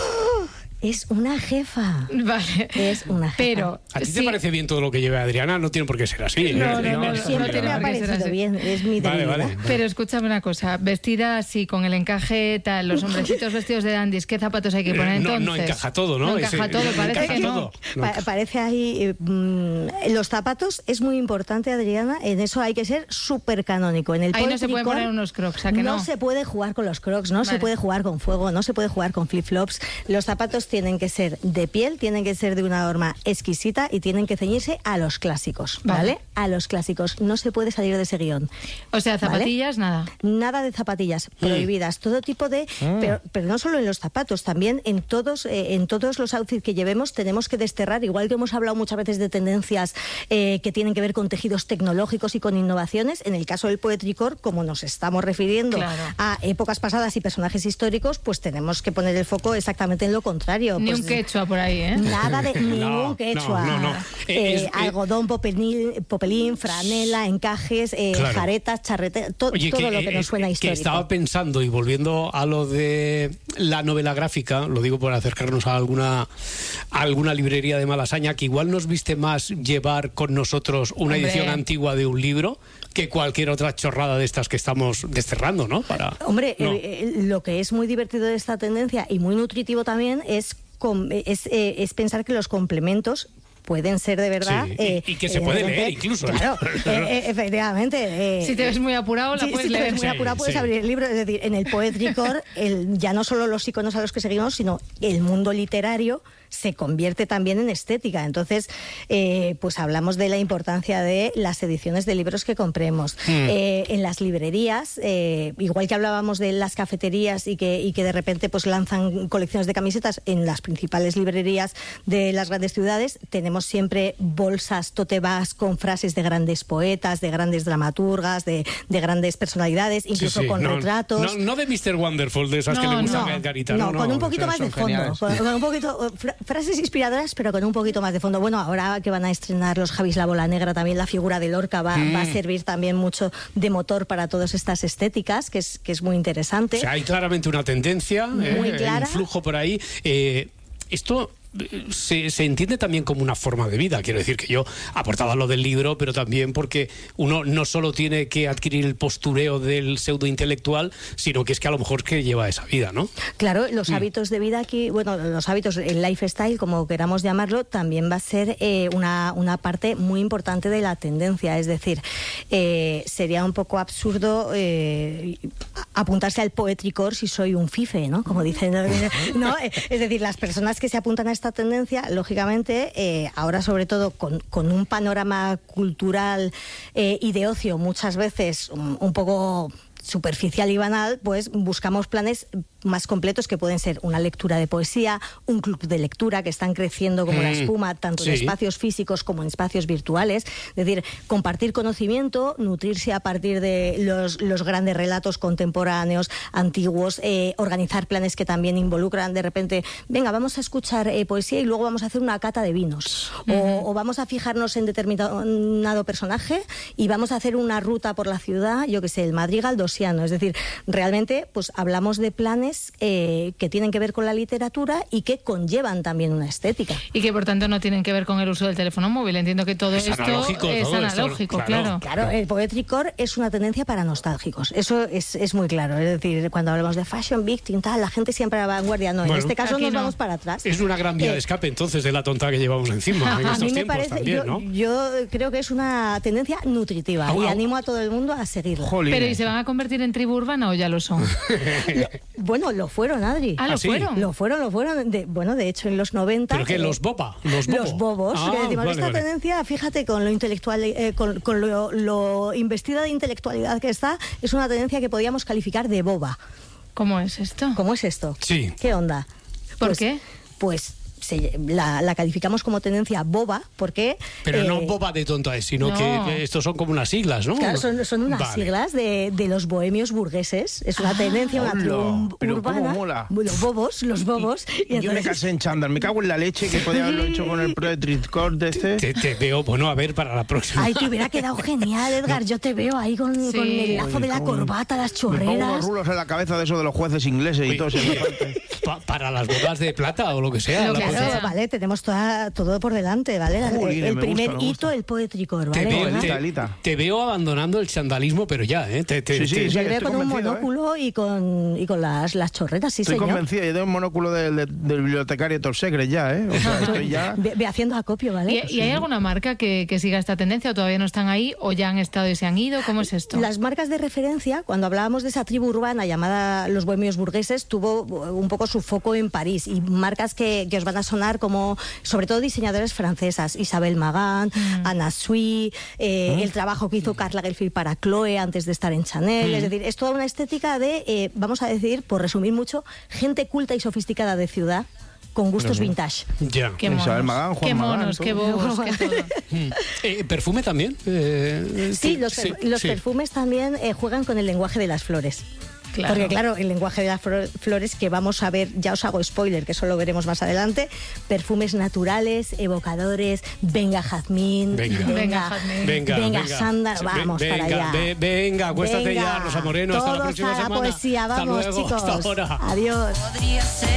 Es una jefa. Vale. Es una jefa. Pero ¿A ti te sí, parece bien todo lo que lleva Adriana? No tiene por qué ser así. ¿eh? No, no, no, no, Siempre tiene me ha por qué ser parecido así. bien, es mi Vale, debilidad. vale. Pero escúchame una cosa, vestida así, con el encaje tal, los hombrecitos vestidos de dandis, ¿qué zapatos hay que poner Eh, no, entonces? no encaja todo, ¿no? No encaja Ese- todo, no parece encaja que no. todo. No Pa- encaja. parece ahí eh, mm, los zapatos es muy importante, Adriana. En eso hay que ser súper canónico. En el Ahí no se poetry pueden core poner unos crocs, ¿a que no? se puede jugar con los crocs, no se Vale. puede jugar con fuego, no se puede jugar con flip-flops. Los zapatos tienen que ser de piel, tienen que ser de una norma exquisita y tienen que ceñirse a los clásicos, ¿vale? Vale. A los clásicos. No se puede salir de ese guión. O sea, ¿Vale? zapatillas, nada. Nada de zapatillas prohibidas, todo tipo de, Mm. pero, pero no solo en los zapatos, también en todos, eh, en todos los outfits que llevemos tenemos que desterrar, igual que hemos hablado muchas veces de tendencias eh, que tienen que ver con tejidos tecnológicos y con innovaciones. En el caso del poetry core, como nos estamos refiriendo Claro. a épocas pasadas y personajes históricos, pues tenemos que poner el foco exactamente en lo contrario. Ni Pues, un quechua por ahí, ¿eh? Nada de ningún No, quechua. no, no, no. Eh, Eh, es- eh, algodón, popelín, popelín, franela, encajes, eh, Claro. jaretas, charretes, to- Oye, todo lo que eh, nos suena que histórico. estaba pensando y volviendo a lo de la novela gráfica, lo digo por acercarnos a alguna, a alguna librería de Malasaña, que igual nos viste más llevar con nosotros una Hombre. edición antigua de un libro que cualquier otra chorrada de estas que estamos desterrando, ¿no? Para, Hombre, no. eh, eh, lo que es muy divertido de esta tendencia y muy nutritivo también es, com- es, eh, es pensar que los complementos pueden ser de verdad. Sí, y- eh, y que se puede evidentemente, leer incluso. Claro, eh, eh, efectivamente. eh, Si te ves muy apurado, la Sí, puedes si te leer. ves muy Sí, apurado, puedes sí. abrir el libro. Es decir, en el Poetry Core, el, ya no solo los iconos a los que seguimos, sino el mundo literario se convierte también en estética. Entonces, eh, pues hablamos de la importancia de las ediciones de libros que compremos. Mm. Eh, en las librerías, eh, igual que hablábamos de las cafeterías y que, y que de repente pues lanzan colecciones de camisetas, en las principales librerías de las grandes ciudades tenemos siempre bolsas, tote bags con frases de grandes poetas, de grandes dramaturgas, de, de grandes personalidades, incluso Sí, sí, con no, retratos. No, no de mister Wonderful, de esas que No, le gustan no, a Edgarita. no, No, con no, un poquito esas más de son fondo, geniales. con, con un poquito fra- frases inspiradoras, pero con un poquito más de fondo. Bueno, ahora que van a estrenar los Javis La Bola Negra, también la figura de Lorca va, Mm. va a servir también mucho de motor para todas estas estéticas, que es que es muy interesante. O sea, hay claramente una tendencia, Muy eh, clara. un flujo por ahí. Eh, esto eh, se, se entiende también como una forma de vida. Quiero decir que yo aportaba lo del libro, pero también porque uno no solo tiene que adquirir el postureo del pseudo intelectual, sino que es que a lo mejor que lleva esa vida, ¿no? Claro, los Mm. hábitos de vida aquí, bueno, los hábitos, el lifestyle, como queramos llamarlo, también va a ser eh, una, una parte muy importante de la tendencia. Es decir, eh, sería un poco absurdo eh, apuntarse al Poetry Core si soy un fife, ¿no? Como dicen, ¿no? Es decir, las personas que se apuntan a esta tendencia, lógicamente, eh, ahora sobre todo con, con un panorama cultural eh, y de ocio muchas veces un, un poco superficial y banal, pues buscamos planes más completos, que pueden ser una lectura de poesía, un club de lectura, que están creciendo como mm, la espuma, tanto sí. en espacios físicos como en espacios virtuales. Es decir, compartir conocimiento, nutrirse a partir de los, los grandes relatos contemporáneos, antiguos, eh, organizar planes que también involucran de repente, venga, vamos a escuchar eh, poesía y luego vamos a hacer una cata de vinos. Uh-huh. o, o vamos a fijarnos en determinado personaje y vamos a hacer una ruta por la ciudad, yo que sé, el Madrid galdosiano. Es decir, realmente pues hablamos de planes eh, que tienen que ver con la literatura y que conllevan también una estética. Y que por tanto no tienen que ver con el uso del teléfono móvil. Entiendo que todo es esto analógico, es todo analógico, esto, claro. Claro, claro, el poetry core es una tendencia para nostálgicos. Eso es, es muy claro. Es decir, cuando hablamos de fashion victim, tal, la gente siempre a la vanguardia. No, bueno, en este caso nos no. vamos para atrás. Es una gran vía eh, de escape entonces de la tonta que llevamos encima en a estos mí me tiempos parece, también, yo, ¿no? Yo creo que es una tendencia nutritiva ah, y ah, animo a todo el mundo a seguirla. Jolín. Pero ¿y se van a convertir en tribu urbana o ya lo son? lo, bueno, lo fueron, Adri. Ah, ¿lo ¿Ah, sí? fueron? Lo fueron, lo fueron. De, bueno, de hecho, en los noventa... ¿Pero qué? Eh, ¿Los boba? ¿Los, bobo? los bobos. Ah, que decimos, vale, esta vale. tendencia, fíjate, con lo intelectual, eh, con, con lo, lo investida de intelectualidad que está, es una tendencia que podíamos calificar de boba. ¿Cómo es esto? ¿Cómo es esto? Sí. ¿Qué onda? ¿Por pues, qué? Pues... Se, la, la calificamos como tendencia boba, porque... Pero eh, no boba de tonta, sino no. que estos son como unas siglas, ¿no? Claro, son, son unas vale. siglas de, de los bohemios burgueses. Es una tendencia, una tribu pero urbana. cómo mola. Los bobos, los bobos. Y, y, y yo me casé en chándal, me cago en la leche, que podía haberlo hecho con el poetry core de este. Te, te veo, bueno, a ver, para la próxima. Ay, te hubiera quedado genial, Edgar. No. Yo te veo ahí con, sí. con el lazo de la corbata, las chorreras. Me pongo unos rulos en la cabeza de eso de los jueces ingleses. Oye, y todo eso. Pa, para las bodas de plata o lo que sea. Lo claro, sea. Vale, tenemos toda, todo por delante, ¿vale? Jolín, el primer gusta, hito, el poetry core, ¿vale? Te veo, te, te veo abandonando el chandalismo, pero ya, ¿eh? Te, te, sí, sí, te, sí, te veo con un monóculo ¿eh? y con, y con las, las chorretas, sí, estoy señor. Estoy convencido, yo tengo un monóculo del de, de bibliotecario Top Secret ya, ¿eh? O sea, estoy ya... Ve, ve haciendo acopio, ¿vale? ¿Y, ¿Y hay alguna marca que, que siga esta tendencia o todavía no están ahí o ya han estado y se han ido? ¿Cómo es esto? Las marcas de referencia, cuando hablábamos de esa tribu urbana llamada los bohemios burgueses, tuvo un poco su foco en París, y marcas que, que os van a sonar como, sobre todo diseñadores francesas, Isabel Magant, mm. Anna Sui, eh, mm. el trabajo que hizo Karl Lagerfeld para Chloe antes de estar en Chanel. Mm. Es decir, es toda una estética de, eh, vamos a decir, por resumir mucho, gente culta y sofisticada de ciudad, con gustos Pero, vintage. Ya. Qué monos, Isabel Magán, Juan qué, monos Magán, qué bobos, qué todo. eh, ¿Perfume también? Eh, sí, los, per sí, los sí. perfumes también eh, juegan con el lenguaje de las flores. Claro. Porque claro, el lenguaje de las flores que vamos a ver, ya os hago spoiler, que eso lo veremos más adelante, perfumes naturales, evocadores, venga jazmín, venga, venga, venga, venga, venga sándalo, vamos venga, para allá. Ve, venga, acuéstate venga, ya, Rosa Moreno, hasta la próxima a la semana. poesía, vamos, hasta luego, chicos. hasta ahora. Adiós.